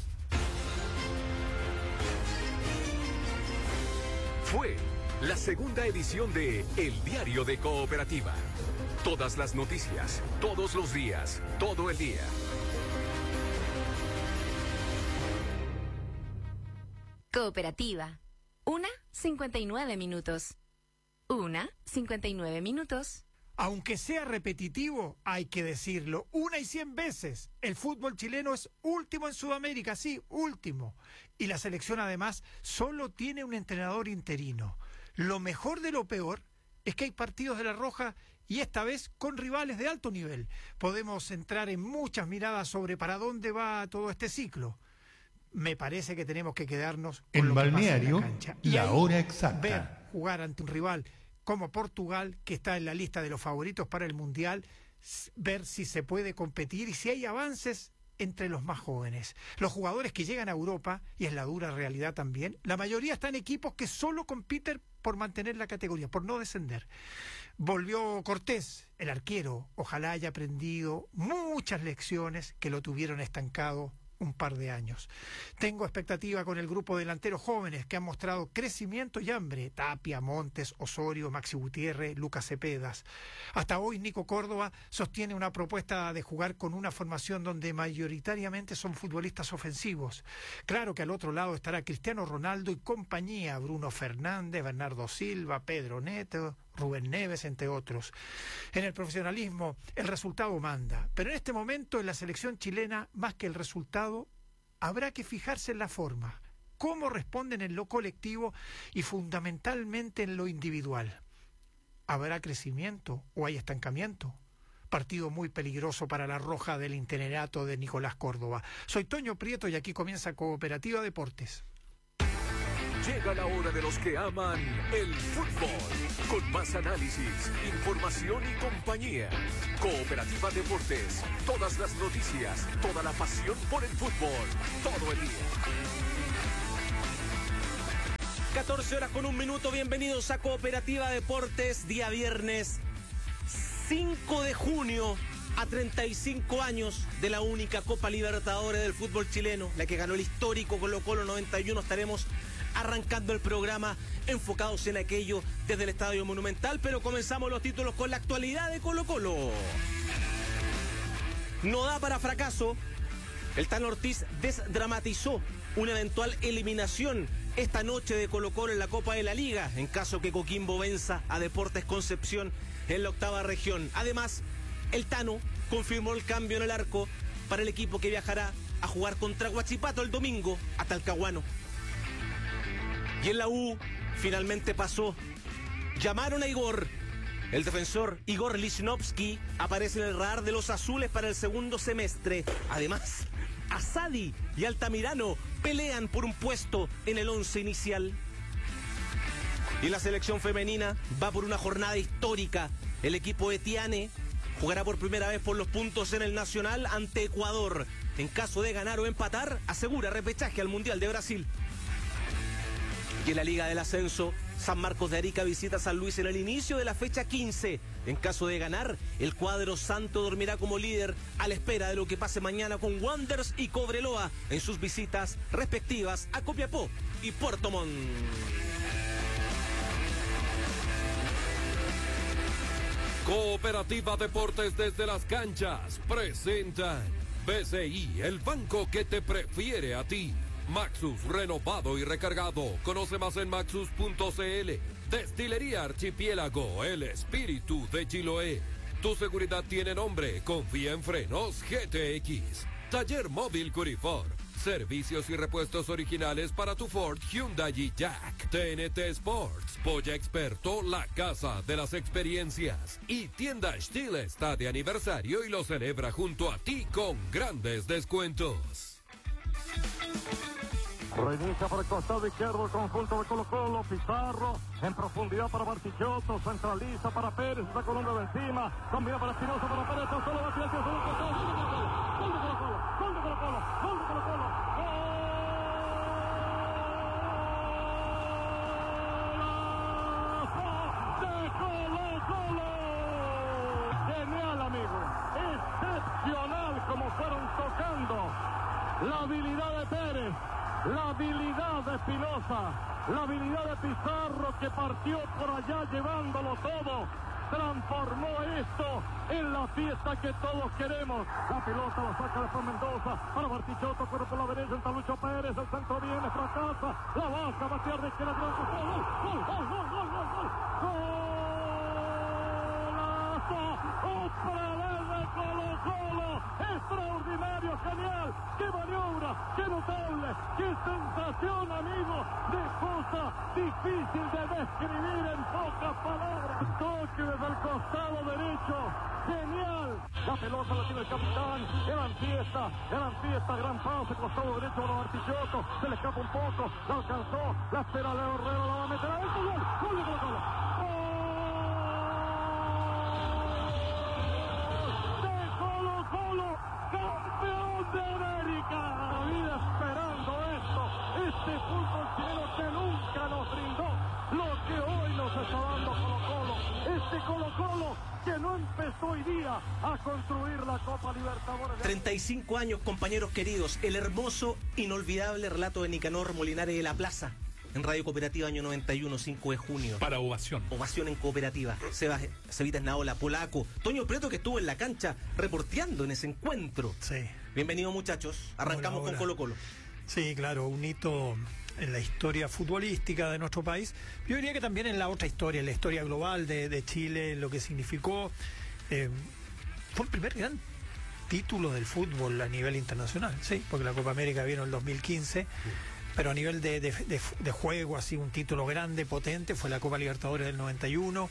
Fue la segunda edición de El Diario de Cooperativa. Todas las noticias, todos los días, todo el día. Cooperativa. Una, cincuenta y nueve minutos. Una, cincuenta y nueve minutos. Aunque sea repetitivo, hay que decirlo una y cien veces. El fútbol chileno es último en Sudamérica, sí, último. Y la selección además solo tiene un entrenador interino. Lo mejor de lo peor es que hay partidos de la Roja y esta vez con rivales de alto nivel. Podemos entrar en muchas miradas sobre para dónde va todo este ciclo. Me parece que tenemos que quedarnos con en lo balneario, que pasa en la cancha. Y la hora exacta. Ver jugar ante un rival como Portugal, que está en la lista de los favoritos para el Mundial, ver si se puede competir y si hay avances entre los más jóvenes. Los jugadores que llegan a Europa, y es la dura realidad también, la mayoría están en equipos que solo compiten por mantener la categoría, por no descender. Volvió Cortés, el arquero, ojalá haya aprendido muchas lecciones que lo tuvieron estancado un par de años. Tengo expectativa con el grupo de delanteros jóvenes que han mostrado crecimiento y hambre: Tapia, Montes, Osorio, Maxi Gutiérrez, Lucas Cepedas. Hasta hoy Nico Córdoba sostiene una propuesta de jugar con una formación donde mayoritariamente son futbolistas ofensivos. Claro que al otro lado estará Cristiano Ronaldo y compañía, Bruno Fernández, Bernardo Silva, Pedro Neto, Rubén Neves, entre otros. En el profesionalismo el resultado manda, pero en este momento en la selección chilena, más que el resultado, habrá que fijarse en la forma, cómo responden en lo colectivo y fundamentalmente en lo individual. ¿Habrá crecimiento o hay estancamiento? Partido muy peligroso para la roja del itinerato de Nicolás Córdoba. Soy Toño Prieto y aquí comienza Cooperativa Deportes. Llega la hora de los que aman el fútbol, con más análisis, información y compañía. Cooperativa Deportes, todas las noticias, toda la pasión por el fútbol, todo el día. catorce horas con un minuto, bienvenidos a Cooperativa Deportes, día viernes cinco de junio, a treinta y cinco años de la única Copa Libertadores del fútbol chileno, la que ganó el histórico Colo-Colo noventa y uno. Estaremos arrancando el programa enfocados en aquello desde el Estadio Monumental, pero comenzamos los títulos con la actualidad de Colo-Colo. No da para fracaso. El Tano Ortiz desdramatizó una eventual eliminación esta noche de Colo-Colo en la Copa de la Liga, en caso que Coquimbo venza a Deportes Concepción en la octava región. Además, el Tano confirmó el cambio en el arco para el equipo que viajará a jugar contra Huachipato el domingo a Talcahuano. Y en la U finalmente pasó. Llamaron a Igor. El defensor Igor Lichnowsky aparece en el radar de los azules para el segundo semestre. Además, Asadi y Altamirano pelean por un puesto en el once inicial. Y la selección femenina va por una jornada histórica. El equipo de Tiane jugará por primera vez por los puntos en el Nacional ante Ecuador. En caso de ganar o empatar, asegura repechaje al Mundial de Brasil. Y en la Liga del Ascenso, San Marcos de Arica visita a San Luis en el inicio de la fecha quince. En caso de ganar, el cuadro santo dormirá como líder a la espera de lo que pase mañana con Wanderers y Cobreloa en sus visitas respectivas a Copiapó y Puerto Montt. Cooperativa Deportes desde las canchas presentan B C I, el banco que te prefiere a ti. Maxus, renovado y recargado. Conoce más en maxus punto c l. Destilería Archipiélago, el espíritu de Chiloé. Tu seguridad tiene nombre. Confía en Frenos G T X. Taller Móvil Curifor. Servicios y repuestos originales para tu Ford, Hyundai y Jack. T N T Sports. Polla Experto, la casa de las experiencias. Y Tienda Stihl está de aniversario y lo celebra junto a ti con grandes descuentos. Reinicia por el costado izquierdo el conjunto de Colo-Colo. Pizarro en profundidad para Bartichotto. Centraliza para Pérez. Está Colombo de encima. Combina para Espinosa para Pérez. Tan solo va hacia el segundo costado. Gol de Colo-Colo. Gol de Colo-Colo. Gol de Colo-Colo. ¡Golazo de Colo-Colo! Genial, amigo. Excepcional como fueron tocando. La habilidad de Pérez. La habilidad de Espinosa, la habilidad de Pizarro que partió por allá llevándolo todo, transformó esto en la fiesta que todos queremos. La pelota la saca después Mendoza para Bartichotto, corre por la derecha, entra Lucho Pérez, el centro viene, fracasa, la baja, batear de izquierda, gol, gol, gol, gol, gol, gol, gol, gol, golazo, otra vez de Colo-Colo, extraordinario, genial, qué maniobra, qué notable, qué sensación, amigo, de cosa difícil de describir en pocas palabras. Toque desde el costado derecho, genial, la pelota la tiene el capitán, gran fiesta, gran fiesta, gran pase, costado derecho para Bartichotto, se le escapa un poco, la alcanzó, la espera Leo Herrera, la va a meter adentro, gol, gol de Colo-Colo. Campeón de América, la vida esperando esto, este fútbol chileno que nunca nos brindó lo que hoy nos está dando Colo-Colo, este Colo-Colo que no empezó hoy día a construir la Copa Libertadores. treinta y cinco años, compañeros queridos, el hermoso, inolvidable relato de Nicanor Molinari de la Plaza, en Radio Cooperativa, año noventa y uno, cinco de junio. Para ovación. Ovación en Cooperativa. Sebas, Cevita Esnaola, Polaco, Toño Prieto, que estuvo en la cancha reporteando en ese encuentro. Sí. Bienvenidos, muchachos. Arrancamos Hola, hola. con Colo Colo. Sí, claro, un hito en la historia futbolística de nuestro país. Yo diría que también en la otra historia, en la historia global de, de Chile, lo que significó. Eh, fue el primer gran título del fútbol a nivel internacional, sí, porque la Copa América vino en el dos mil quince. Sí. Pero a nivel de, de, de, de juego, así un título grande, potente, fue la Copa Libertadores del noventa y uno.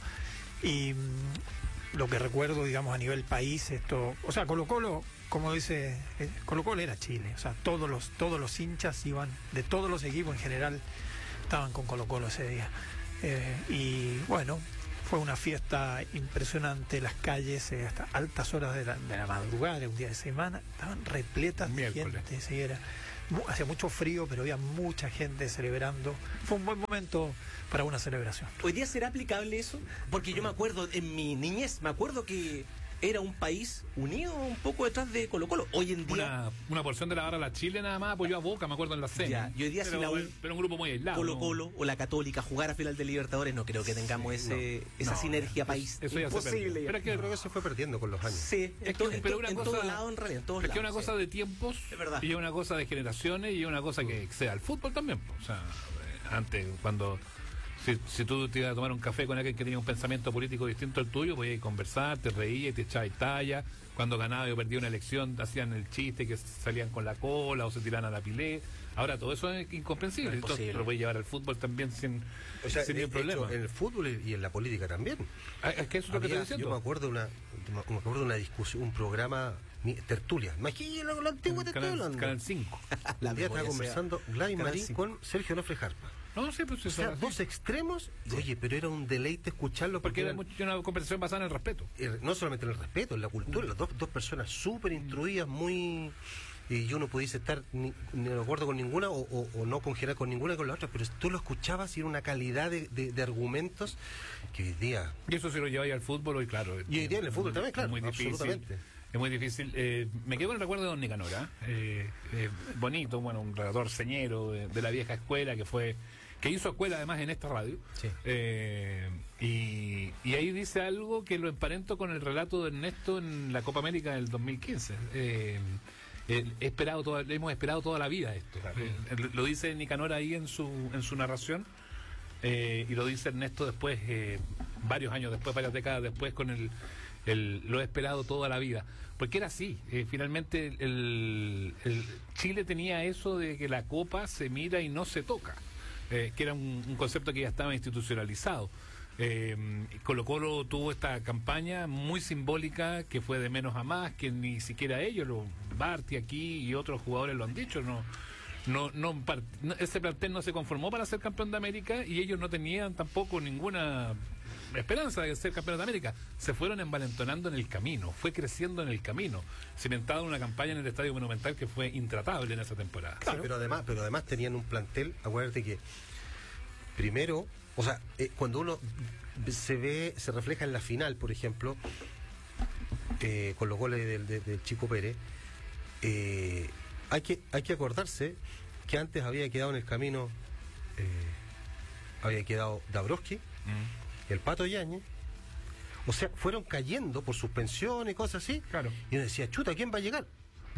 Y mmm, lo que recuerdo, digamos, a nivel país, esto, o sea, Colo Colo, como dice, eh, Colo Colo era Chile, o sea, todos los, todos los hinchas iban, de todos los equipos en general, estaban con Colo Colo ese día. Eh, y bueno, fue una fiesta impresionante, las calles eh, hasta altas horas de la, de la madrugada, de un día de semana, estaban repletas Miércoles. de gente, sí, era... Hacía mucho frío, pero había mucha gente celebrando. Fue un buen momento para una celebración. ¿Hoy día será aplicable eso? Porque yo me acuerdo, en mi niñez, me acuerdo que era un país unido un poco detrás de Colo Colo. Hoy en día... Una, una porción de la barra de la Chile nada más apoyó a Boca, me acuerdo en la cena. Ya, y hoy día pero, si la U, pero un grupo muy aislado. Colo Colo, ¿no? O la Católica jugar a final de Libertadores, no creo que tengamos sí, ese, no, esa no, sinergia país. Eso ya imposible. Se pero es que creo que se fue perdiendo con los años. Sí, es to, que, en, pero to, una en cosa, todo lado, en realidad, en todos es lados. que una cosa sí. de tiempos es verdad. Y una cosa de generaciones y una cosa que exceda al fútbol también. O sea, antes, cuando... Si, si tú te ibas a tomar un café con alguien que tenía un pensamiento político distinto al tuyo, podías conversar, te reías, te echabas talla. Cuando ganaba o perdía una elección, hacían el chiste que salían con la cola o se tiraban a la pilé. Ahora todo eso es incomprensible. No es Entonces lo puedes llevar al fútbol también sin, o sea, sin ningún problema. Hecho, en el fútbol y en la política también. Ah, es que eso es lo que estoy diciendo. Yo me acuerdo una, me acuerdo de una discusión, un programa tertulia. Imagínate lo, lo antiguo que te estoy hablando. Canal cinco. La día estaba conversando Gladys Marín con Sergio Nofre Jarpa. No, sí, pues, o sea, así. Dos extremos. Sí. Oye, pero era un deleite escucharlo. Porque, porque era mucho, una conversación basada en el respeto. Eh, no solamente en el respeto, en la cultura. Mm. Las dos, dos personas súper instruidas, muy... Y yo no pudiese estar ni, ni de acuerdo con ninguna o, o, o no congelar con ninguna con la otra, pero tú lo escuchabas y era una calidad de, de, de argumentos que hoy día... Y eso se lo lleváis al fútbol hoy, claro. Y hoy día en el fútbol también, claro. Es muy difícil. Es muy difícil. Eh, me quedo con el recuerdo de don Nicanora. Eh, eh, bonito, bueno, un relator señero de, de la vieja escuela que fue... que hizo escuela además en esta radio. Sí. Eh, y, y ahí dice algo que lo emparento con el relato de Ernesto en la Copa América del dos mil quince. Eh, eh, he esperado toda, hemos esperado toda la vida esto. Claro. Eh, lo dice Nicanor ahí en su, en su narración. Eh, y lo dice Ernesto después, eh, varios años después, varias décadas después, con el, el lo he esperado toda la vida. Porque era así, eh, finalmente el, el Chile tenía eso de que la copa se mira y no se toca, eh, que era un, un concepto que ya estaba institucionalizado. Eh, Colo Colo tuvo esta campaña muy simbólica que fue de menos a más, que ni siquiera ellos, los Barty aquí y otros jugadores lo han dicho, no No, no, ese plantel no se conformó para ser campeón de América y ellos no tenían tampoco ninguna esperanza de ser campeón de América. Se fueron envalentonando en el camino, fue creciendo en el camino, cimentado en una campaña en el Estadio Monumental que fue intratable en esa temporada. Claro. Sí, pero además, pero además tenían un plantel, acuérdate que primero, o sea, eh, cuando uno se ve, se refleja en la final, por ejemplo, eh, con los goles del, del, del Chico Pérez, eh, Hay que, hay que acordarse que antes había quedado en el camino, eh, había quedado Dabrowski, mm. el Pato Yáñez, o sea, fueron cayendo por suspensión y cosas así, claro. Y uno decía, chuta, ¿quién va a llegar?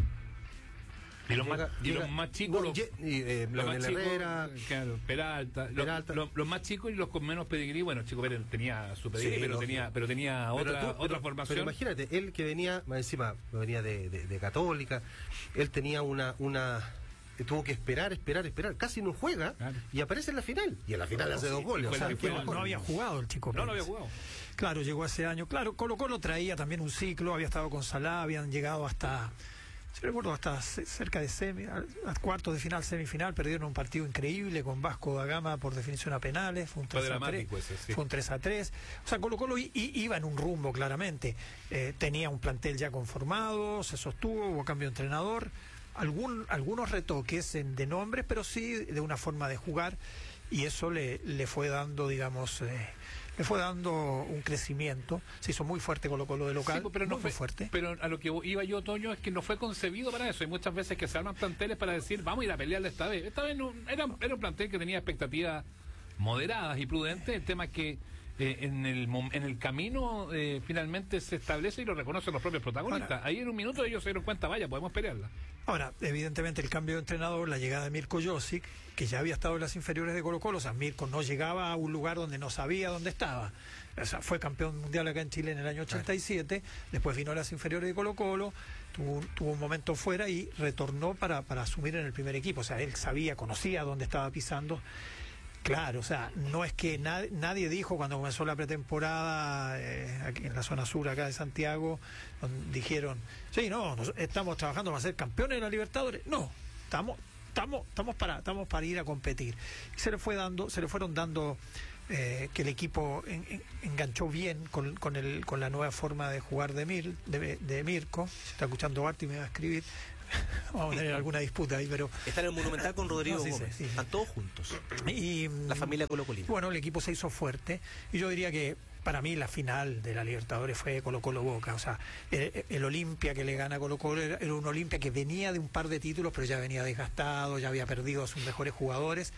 Y los, llega, más, y llega, los más chicos, no, los, y, eh, los más chicos, Herrera, claro, Peralta, Peralta. Los, los, los más chicos y los con menos pedigrí. Bueno, Chico Pérez tenía su pedigrí, sí, pero, no, tenía, pero tenía pero otra, tú, otra pero, formación. Pero imagínate, él que venía, más encima, venía de, de, de Católica, él tenía una, una tuvo que esperar, esperar, esperar, casi no juega, claro. Y aparece en la final, y en la final no, hace sí, dos goles. O sea, fue, no, no había jugado el Chico Pérez. No, no había jugado. Claro, llegó ese año. Claro, Colo Colo traía también un ciclo, había estado con Salá, habían llegado hasta... Si recuerdo, hasta cerca de semi, a cuartos de final, semifinal, perdieron un partido increíble con Vasco da Gama por definición a penales, fue un tres a tres, ese, sí. Fue un tres a tres. O sea, Colo Colo iba en un rumbo claramente, eh, tenía un plantel ya conformado, se sostuvo, hubo cambio de entrenador, algún, algunos retoques en, de nombres, pero sí de una forma de jugar, y eso le, le fue dando, digamos, eh, le fue dando un crecimiento, se hizo muy fuerte Colo Colo de local, sí, pero no muy, fue muy fuerte. Pero a lo que iba yo, Toño, es que no fue concebido para eso. Hay muchas veces que se arman planteles para decir, vamos a ir a pelearle esta vez. Esta vez no, era, era un plantel que tenía expectativas moderadas y prudentes. El tema es que eh, en el en el camino eh, finalmente se establece y lo reconocen los propios protagonistas. Ahora, ahí en un minuto ellos se dieron cuenta, vaya, podemos pelearla. Ahora, evidentemente el cambio de entrenador, la llegada de Mirko Josic, que ya había estado en las inferiores de Colo Colo, o sea, Mirko no llegaba a un lugar donde no sabía dónde estaba. O sea, fue campeón mundial acá en Chile en el año ochenta y siete, después vino a las inferiores de Colo Colo, tuvo, tuvo un momento fuera y retornó para, para asumir en el primer equipo. O sea, él sabía, conocía dónde estaba pisando. Claro, o sea, no es que nad- nadie dijo cuando comenzó la pretemporada eh, aquí en la zona sur acá de Santiago, donde dijeron, sí, no, nos, estamos trabajando para ser campeones de la Libertadores. No, estamos estamos estamos para estamos para ir a competir. Y se le fue dando, se le fueron dando eh, que el equipo en, en, enganchó bien con, con el con la nueva forma de jugar de Mir, de, de Mirko. Se está escuchando Bart y me va a escribir. Vamos a tener alguna disputa ahí, pero... Está en el Monumental con Rodrigo No, sí, Gómez. sí, sí. Están todos juntos. Y, la familia colocolina. Bueno, el equipo se hizo fuerte y yo diría que para mí la final de la Libertadores fue Colo Colo Boca. O sea, el, el Olimpia que le gana a Colo Colo era, era un Olimpia que venía de un par de títulos, pero ya venía desgastado, ya había perdido a sus mejores jugadores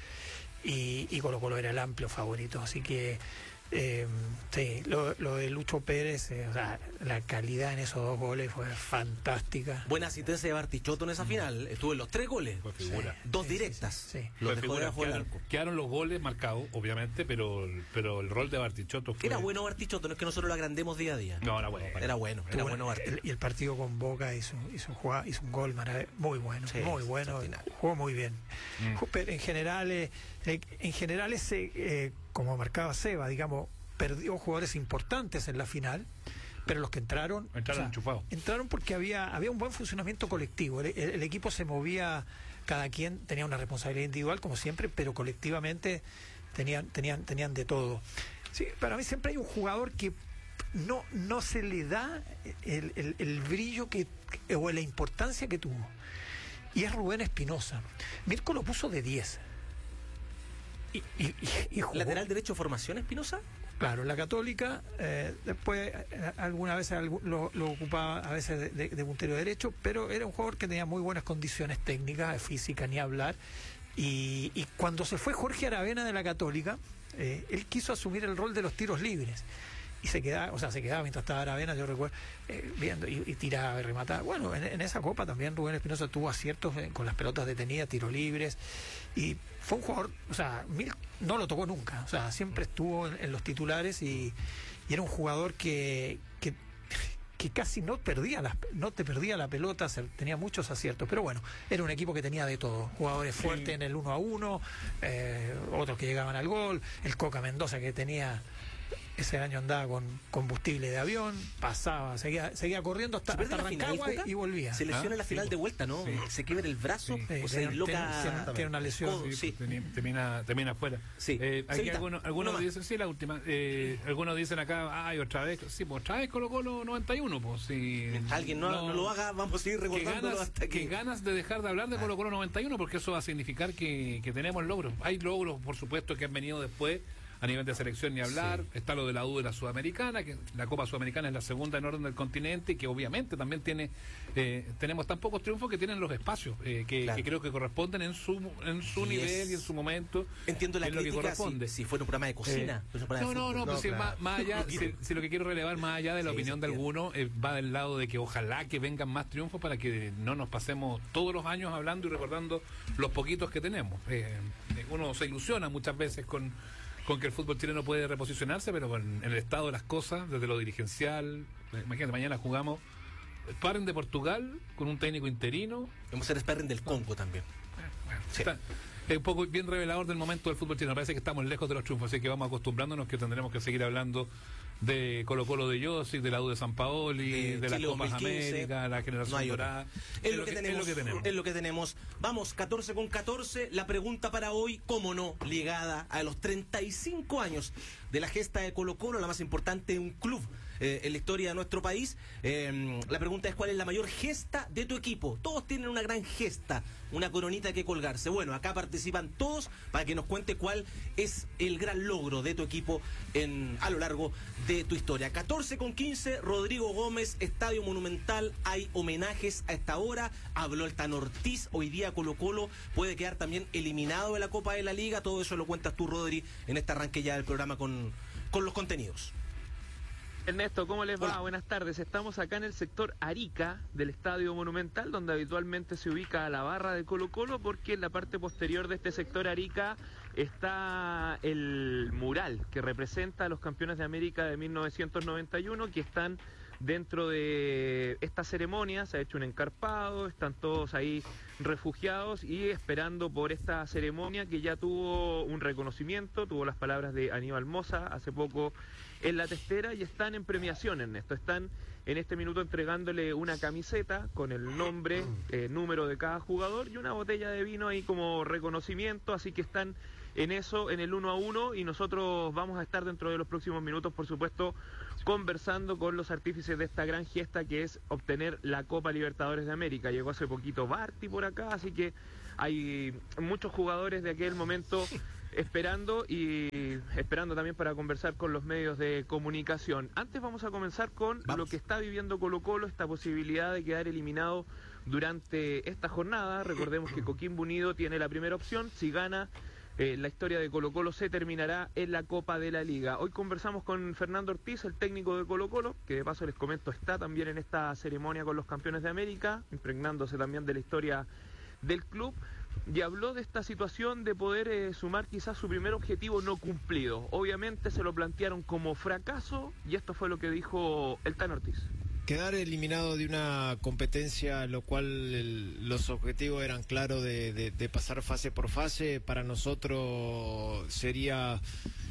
y, y Colo Colo era el amplio favorito. Así que Eh, sí, lo, lo de Lucho Pérez, eh, o sea, la calidad en esos dos goles fue fantástica. Buena asistencia de Bartichotto en esa final. Estuvo en los tres goles. Fue figura. Sí, dos directas. Sí, sí. Los Fue dejó figura. debajo del Quedaron, arco. quedaron los goles marcados, obviamente, pero, pero el rol de Bartichotto fue... Era bueno Bartichotto, no es que nosotros lo agrandemos día a día. No, era bueno. Era bueno, era Bueno, bueno Bartichotto. el- y el partido con Boca hizo, hizo, un, jugada- hizo un gol marav- muy bueno, Sí, muy bueno, extraordinario. jugó muy bien. Mm. Ju- Pero en general, eh, eh, en general ese, eh, como marcaba Seba, digamos, perdió jugadores importantes en la final, pero los que entraron Entraron enchufados. entraron porque había había un buen funcionamiento colectivo. El, el- el equipo se movía, cada quien tenía una responsabilidad individual como siempre, pero colectivamente tenían tenían tenían de todo. Sí, para mí siempre hay un jugador que no no se le da el, el- el brillo que o la importancia que tuvo, y es Rubén Espinosa. Mirko lo puso de diez. Y, y, y- y jugó. ¿Lateral derecho formación, Espinosa? Claro, la Católica, eh, después eh, alguna vez algu- lo, lo ocupaba a veces de, de- de puntero derecho, pero era un jugador que tenía muy buenas condiciones técnicas, físicas, ni hablar. Y, y cuando se fue Jorge Aravena de la Católica, eh, él quiso asumir el rol de los tiros libres. Y se quedaba, o sea, se quedaba mientras estaba Aravena, yo recuerdo, eh, viendo y, y tiraba y remataba. Bueno, en, en esa copa también Rubén Espinosa tuvo aciertos eh, con las pelotas detenidas, tiros libres. Y fue un jugador, o sea, Mil no lo tocó nunca, o sea, siempre estuvo en, en los titulares y, y era un jugador que, que, que casi no perdía las, no te perdía la pelota, se- tenía muchos aciertos, pero bueno, era un equipo que tenía de todo, jugadores fuertes en el uno a uno, eh, otros que llegaban al gol, el Coca Mendoza que tenía... Ese año andaba con combustible de avión, pasaba, seguía, seguía corriendo hasta, ¿Se pierde hasta la final, Rancagua Coca? y, y volvía. Se lesiona Ah, en la final sí, de vuelta, ¿no? sí. Se quiebra el brazo Sí, o se tiene- disloca. tiene- tiene una lesión. codo, Sí, sí. teni- termina, termina afuera. Sí. Eh, aquí Cevita, algunos, algunos uno más. dicen, sí, la última. Eh, algunos dicen acá, ay, otra vez. Sí, pues otra vez Colo Colo noventa y uno, pues. Si Alguien no, no lo haga, vamos a seguir que recordándolo ganas, hasta que... que ganas de dejar de hablar de Colo Colo noventa y uno, porque eso va a significar que, que tenemos logros. Hay logros, por supuesto, que han venido después. A nivel de selección ni hablar, Sí. está lo de la U de la Sudamericana, que la Copa Sudamericana es la segunda en orden del continente y que obviamente también tiene, eh, tenemos tan pocos triunfos que tienen los espacios, eh, que, Claro. que creo que corresponden en su en su Y nivel es- y en su momento. Entiendo la que es lo que crítica si, corresponde. si fuera un programa de cocina. Eh, no es un programa No, de no, no, fútbol. pues si, claro. más, más allá, si, si lo que quiero relevar más allá de la Sí, opinión se de entiende. algunos, eh, va del lado de que ojalá que vengan más triunfos para que no nos pasemos todos los años hablando y recordando los poquitos que tenemos. Eh, eh, uno se ilusiona muchas veces con, con que el fútbol chileno puede reposicionarse, pero en el estado de las cosas, desde lo dirigencial, eh, imagínate, mañana jugamos Sparring de Portugal con un técnico interino. Vamos a hacer sparring del Congo también. Bueno, Sí. está- es un poco bien revelador del momento del fútbol chileno. Parece que estamos lejos de los triunfos, así que vamos acostumbrándonos que tendremos que seguir hablando de Colo Colo de Josic, de la U de San Paoli, De de, las Chile Copas dos mil quince. América, la generación No hay dorada. otra. Es, lo que tenemos, es lo que tenemos. es lo que tenemos. Vamos, catorce con catorce. La pregunta para hoy, cómo no, ligada a los treinta y cinco años de la gesta de Colo Colo, la más importante de un club eh, en la historia de nuestro país. Eh, la pregunta es: ¿cuál es la mayor gesta de tu equipo? Todos tienen una gran gesta, una coronita que colgarse. Bueno, acá participan todos para que nos cuente cuál es el gran logro de tu equipo en, a lo largo de tu historia. catorce con quince, Rodrigo Gómez, Estadio Monumental, hay homenajes a esta hora. Habló el Tan Ortiz, hoy día Colo Colo puede quedar también eliminado de la Copa de la Liga. Todo eso lo cuentas tú, Rodri, en este arranque ya del programa con, con los contenidos. Ernesto, ¿cómo les va? Hola. Buenas tardes. Estamos acá en el sector Arica del Estadio Monumental, donde habitualmente se ubica la barra de Colo Colo, porque en la parte posterior de este sector Arica está el mural que representa a los campeones de América de mil novecientos noventa y uno, que están dentro de esta ceremonia. Se ha hecho un encarpado, están todos ahí refugiados y esperando por esta ceremonia que ya tuvo un reconocimiento, tuvo las palabras de Aníbal Mosa hace poco en la testera, y están en premiación, Ernesto. Están en este minuto entregándole una camiseta con el nombre, eh, número de cada jugador y una botella de vino ahí como reconocimiento, así que están en eso, en el uno a uno, y nosotros vamos a estar dentro de los próximos minutos, por supuesto, conversando con los artífices de esta gran gesta que es obtener la Copa Libertadores de América. Llegó hace poquito Barty por acá, así que hay muchos jugadores de aquel momento esperando y esperando también para conversar con los medios de comunicación. Antes vamos a comenzar con vamos. lo que está viviendo Colo Colo, esta posibilidad de quedar eliminado durante esta jornada. Recordemos que Coquimbo Unido tiene la primera opción. Si gana, Eh, la historia de Colo Colo se terminará en la Copa de la Liga. Hoy conversamos con Fernando Ortiz, el técnico de Colo Colo, que de paso les comento está también en esta ceremonia con los campeones de América, impregnándose también de la historia del club, y habló de esta situación de poder eh, sumar quizás su primer objetivo no cumplido. Obviamente se lo plantearon como fracaso, y esto fue lo que dijo el Tan Ortiz. Quedar eliminado de una competencia, lo cual el, los objetivos eran claros de, de, de pasar fase por fase, para nosotros sería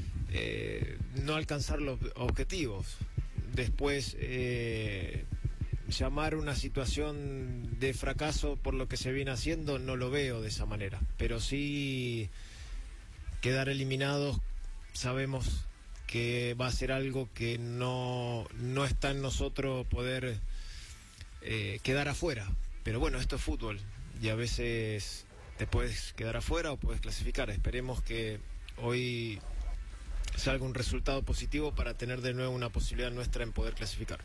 eh, no alcanzar los objetivos. Después eh, llamar una situación de fracaso por lo que se viene haciendo, no lo veo de esa manera, pero sí quedar eliminados sabemos que va a ser algo que no, no está en nosotros poder eh, quedar afuera. Pero bueno, esto es fútbol y a veces te puedes quedar afuera o puedes clasificar. Esperemos que hoy salga un resultado positivo para tener de nuevo una posibilidad nuestra en poder clasificar.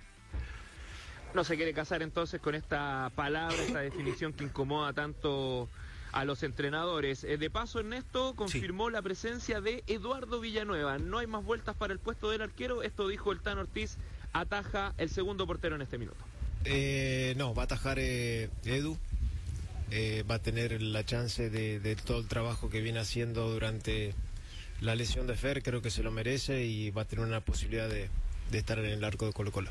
No se quiere casar entonces con esta palabra, esta definición que incomoda tanto a los entrenadores. Eh, de paso, Ernesto confirmó sí. la presencia de Eduardo Villanueva. No hay más vueltas para el puesto del arquero. Esto dijo el Tan Ortiz. Ataja el segundo portero en este minuto. Eh, no, va a atajar eh, Edu. Eh, va a tener la chance de, de todo el trabajo que viene haciendo durante la lesión de Fer. Creo que se lo merece y va a tener una posibilidad de, de estar en el arco de Colo Colo.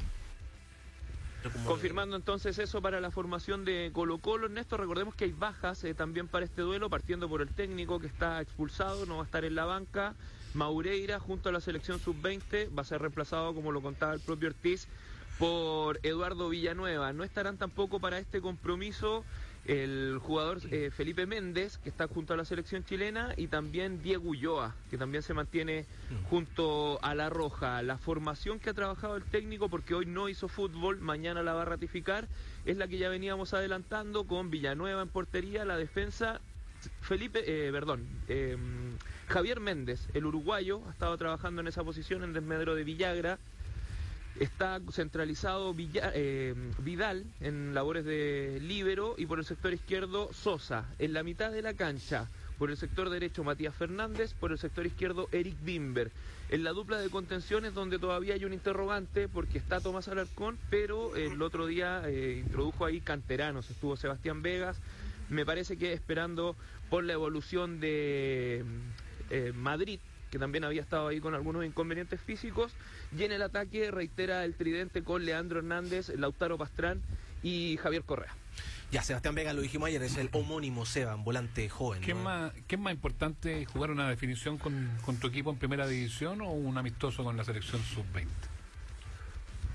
Confirmando entonces eso para la formación de Colo Colo. Ernesto, recordemos que hay bajas eh, también para este duelo, partiendo por el técnico que está expulsado, no va a estar en la banca. Maureira, junto a la selección sub veinte, va a ser reemplazado, como lo contaba el propio Ortiz, por Eduardo Villanueva. No estarán tampoco para este compromiso el jugador eh, Felipe Méndez, que está junto a la selección chilena, y también Diego Ulloa, que también se mantiene junto a la Roja. La formación que ha trabajado el técnico, porque hoy no hizo fútbol, mañana la va a ratificar, es la que ya veníamos adelantando, con Villanueva en portería, la defensa Felipe, eh, perdón, eh, Javier Méndez, el uruguayo, ha estado trabajando en esa posición en desmedro de Villagra. Está centralizado Villa, eh, Vidal en labores de líbero, y por el sector izquierdo Sosa. En la mitad de la cancha, por el sector derecho Matías Fernández, por el sector izquierdo Eric Bimber. En la dupla de contenciones, donde todavía hay un interrogante, porque está Tomás Alarcón, pero el otro día eh, introdujo ahí canteranos, estuvo Sebastián Vegas. Me parece que esperando por la evolución de eh, Madrid, que también había estado ahí con algunos inconvenientes físicos. Y en el ataque reitera el tridente con Leandro Hernández, Lautaro Pastrán y Javier Correa. Ya, Sebastián Vega, lo dijimos ayer, es el homónimo Seba, volante joven. ¿Qué, ¿no? es más, ¿Qué es más importante, jugar una definición con, con tu equipo en primera división o un amistoso con la selección sub veinte?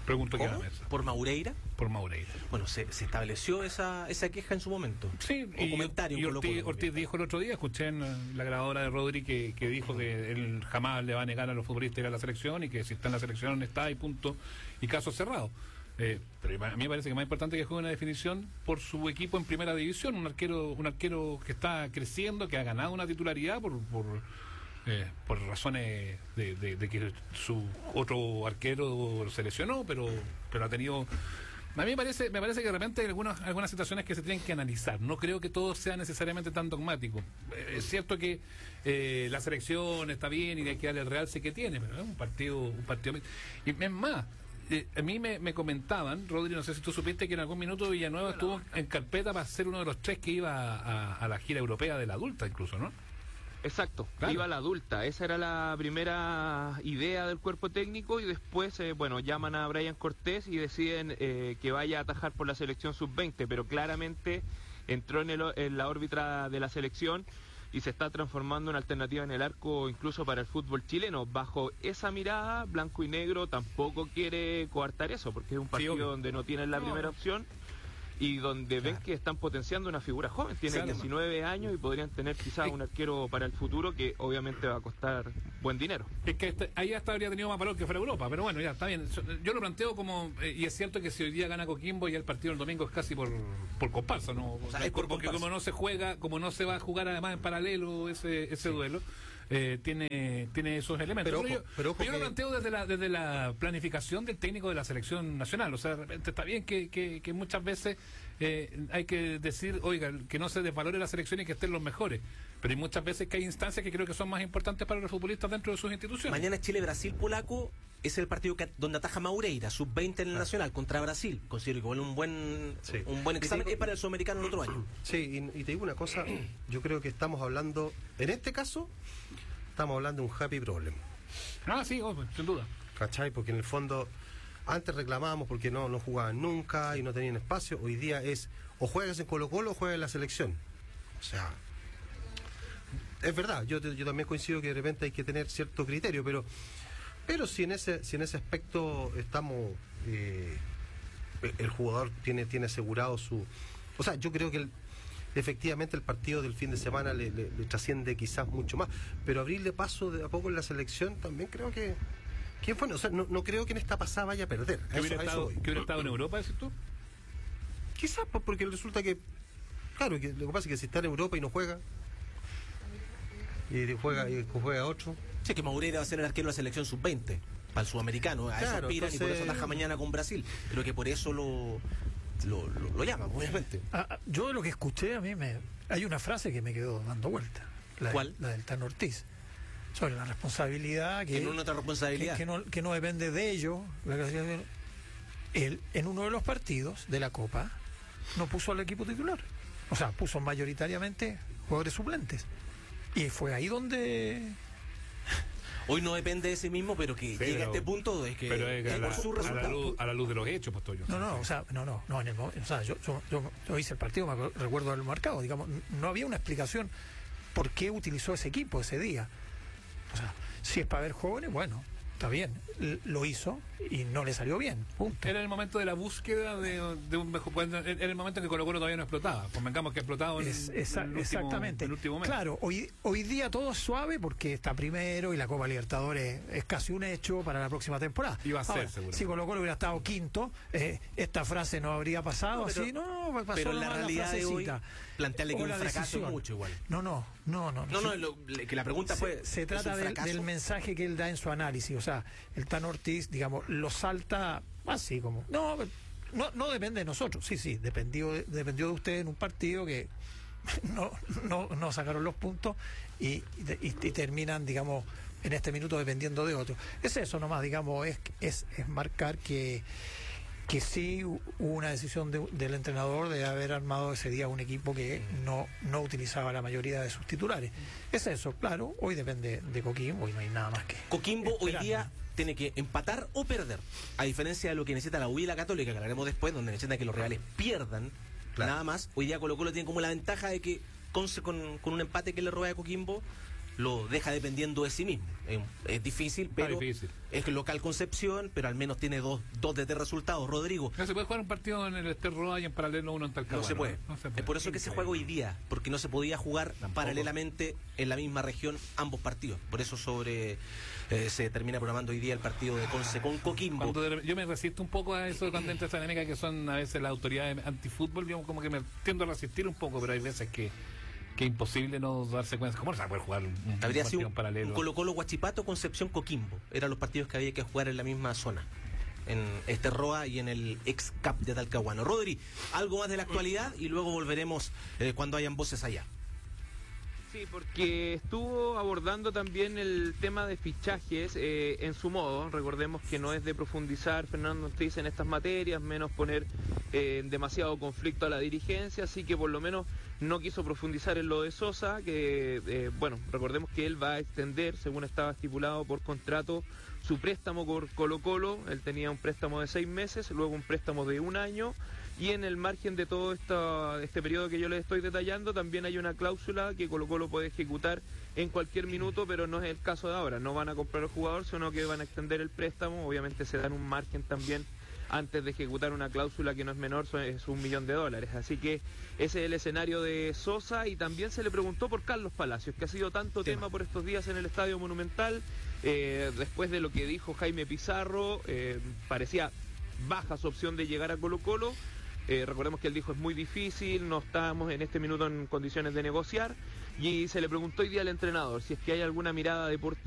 Pregunto que a la mesa. ¿Por Maureira? Por Maureira. Bueno, se, se estableció esa, esa queja en su momento. Sí, o y, comentario. y Ortiz, Ortiz dijo el otro día, escuché en la grabadora de Rodri que, que dijo que él jamás le va a negar a los futbolistas ir a la selección y que si está en la selección está y punto, y caso cerrado. Eh, pero a mí me parece que más importante que juegue una definición por su equipo en primera división, un arquero un arquero que está creciendo, que ha ganado una titularidad por... por Eh, por razones de, de, de que su otro arquero se lesionó, pero pero ha tenido... A mí me parece me parece que de repente hay algunas, algunas situaciones que se tienen que analizar. No creo que todo sea necesariamente tan dogmático. Eh, es cierto que eh, la selección está bien y hay que darle el realce que tiene, pero es un partido... un partido Y es más, eh, a mí me, me comentaban, Rodri, no sé si tú supiste que en algún minuto Villanueva estuvo en carpeta para ser uno de los tres que iba a, a la gira europea de la adulta incluso, ¿no? Exacto, claro. Iba la adulta, esa era la primera idea del cuerpo técnico y después, eh, bueno, llaman a Brian Cortés y deciden eh, que vaya a atajar por la selección sub veinte, pero claramente entró en, el, en la órbita de la selección y se está transformando en alternativa en el arco incluso para el fútbol chileno. Bajo esa mirada, Blanco y Negro tampoco quiere coartar eso, porque es un partido sí, donde no tienen la no. primera opción y donde claro. ven que están potenciando una figura joven, tiene claro. diecinueve años y podrían tener quizás un arquero para el futuro que obviamente va a costar buen dinero. Es que este, ahí hasta habría tenido más valor que fuera Europa, pero bueno, ya está bien. Yo lo planteo como, eh, y es cierto que si hoy día gana Coquimbo, ya el partido del domingo es casi por por comparsa, ¿no? O sea, es por, porque comparsa. Como no se juega, como no se va a jugar además en paralelo ese ese sí. duelo, eh, tiene tiene esos elementos. Pero, pero, ojo, yo, pero ojo pero yo que... lo planteo desde la desde la planificación del técnico de la selección nacional. O sea, de repente está bien que, que, que muchas veces Eh, hay que decir, oiga, que no se desvalore la selección y que estén los mejores, pero hay muchas veces que hay instancias que creo que son más importantes para los futbolistas dentro de sus instituciones. Mañana Chile-Brasil polaco es el partido que, donde ataja Maureira, sub veinte en el ah. Nacional contra Brasil. Considero que vale un buen sí. un buen examen digo, es para el sudamericano el otro año. Sí, y, y te digo una cosa, yo creo que estamos hablando, en este caso, estamos hablando de un happy problem. Ah, sí, oh, sin duda. ¿Cachai? Porque en el fondo... Antes reclamábamos porque no, no jugaban nunca y no tenían espacio. Hoy día es o juegas en Colo-Colo o juegas en la selección. O sea, es verdad, yo, yo también coincido que de repente hay que tener cierto criterio, pero pero si en ese si en ese aspecto estamos, eh, el jugador tiene tiene asegurado su... O sea, yo creo que el, efectivamente el partido del fin de semana le, le, le trasciende quizás mucho más, pero abrirle paso de a poco en la selección también creo que... ¿Quién fue? O sea, no, no creo que en esta pasada vaya a perder. ¿Que hubiera, eso, estado, ¿que hubiera estado en Europa, decís tú? Quizás, pues, porque resulta que... Claro, que lo que pasa es que si está en Europa y no juega, y juega y juega otro... Sí, que Maureira va a ser el arquero de la selección sub veinte, para el sudamericano. A claro, eso aspiran entonces... y por eso ataja mañana con Brasil. Creo que por eso lo, lo, lo, lo llaman, obviamente. Ah, yo de lo que escuché, a mí me... Hay una frase que me quedó dando vuelta. La ¿Cuál? De, la del Tan Ortiz. Sobre la responsabilidad que, que no otra responsabilidad que, que, no, que no depende de ellos. Él en uno de los partidos de la Copa no puso al equipo titular, o sea, puso mayoritariamente jugadores suplentes y fue ahí donde hoy no depende de sí mismo, pero que pero, llega a este punto es que, pero es que es a, la, por su a, la luz, a la luz de los hechos, pues yo no no o sea no no no en el o sea yo, yo, yo, yo hice el partido, me recuerdo el marcado, digamos, no había una explicación por qué utilizó ese equipo ese día. O sea, si es para ver jóvenes, bueno, está bien, lo hizo y no le salió bien, punto. Era el momento de la búsqueda de, de un mejor, era el momento en que Colo-Colo todavía no explotaba, convengamos que ha explotado en, es, esa, en el último, exactamente. el último mes. Claro, hoy, hoy día todo es suave porque está primero y la Copa Libertadores es casi un hecho para la próxima temporada. Iba a ser, ahora, seguro. Si Colo-Colo hubiera estado quinto, eh, esta frase no habría pasado, no, pero, así, no, pasó pero la realidad la de hoy, plantearle que un fracaso decisión. mucho igual. No, no, no, no. No, no, no lo, que la pregunta se, fue... Se trata del, del mensaje que él da en su análisis, o sea, el Tan Ortiz, digamos, lo salta así como... No, no, no depende de nosotros, sí, sí, dependió, dependió de ustedes en un partido que no, no, no sacaron los puntos y, y, y terminan, digamos, en este minuto dependiendo de otros. Es eso nomás, digamos, es, es, es marcar que... que sí hubo una decisión de, del entrenador de haber armado ese día un equipo que no, no utilizaba la mayoría de sus titulares. Es eso, claro, hoy depende de Coquimbo y no hay nada más que... Coquimbo esperar, hoy día ¿no? tiene que empatar o perder, a diferencia de lo que necesita la U y la Católica, que hablaremos después, donde necesita que los rivales pierdan, claro. Nada más. Hoy día Colo-Colo tiene como la ventaja de que con, con, con un empate que le roba a Coquimbo, lo deja dependiendo de sí mismo. Es, es difícil, pero difícil. Es local Concepción, pero al menos tiene dos, dos de tres resultados. Rodrigo. No se puede jugar un partido en el Ester Roa y en paralelo uno en Talcahuano. No se puede. No se puede. Es por eso que se juega hoy día, porque no se podía jugar Tampoco. paralelamente en la misma región ambos partidos. Por eso sobre eh, se termina programando hoy día el partido de Conce con Coquimbo. Cuando de- yo me resisto un poco a eso cuando entra esa dinámica que son a veces las autoridades antifútbol, yo como que me tiendo a resistir un poco, pero hay veces que que es imposible no darse cuenta. ¿Cómo no se va a poder jugar un, un Habría partido sido en un, paralelo? un Colo-Colo Huachipato, Concepción Coquimbo. Eran los partidos que había que jugar en la misma zona. En este Roa y en el ex C A P de Talcahuano. Rodri, algo más de la actualidad y luego volveremos eh, cuando hayan voces allá. Sí, porque estuvo abordando también el tema de fichajes eh, en su modo. Recordemos que no es de profundizar Fernando Ortiz en estas materias, menos poner eh, demasiado conflicto a la dirigencia, así que por lo menos no quiso profundizar en lo de Sosa, que eh, bueno, recordemos que él va a extender, según estaba estipulado por contrato, su préstamo por Colo Colo. Él tenía un préstamo de seis meses, luego un préstamo de un año. Y en el margen de todo esta, este periodo que yo les estoy detallando, también hay una cláusula que Colo Colo puede ejecutar en cualquier minuto, pero no es el caso de ahora. No van a comprar al jugador, sino que van a extender el préstamo. Obviamente se dan un margen también antes de ejecutar una cláusula que no es menor, es un millón de dólares. Así que ese es el escenario de Sosa. Y también se le preguntó por Carlos Palacios, que ha sido tanto tema, tema por estos días en el Estadio Monumental. Eh, después de lo que dijo Jaime Pizarro, eh, parecía baja su opción de llegar a Colo Colo. Eh, recordemos que él dijo es muy difícil, no estamos en este minuto en condiciones de negociar, y se le preguntó hoy día al entrenador si es que hay alguna mirada deportiva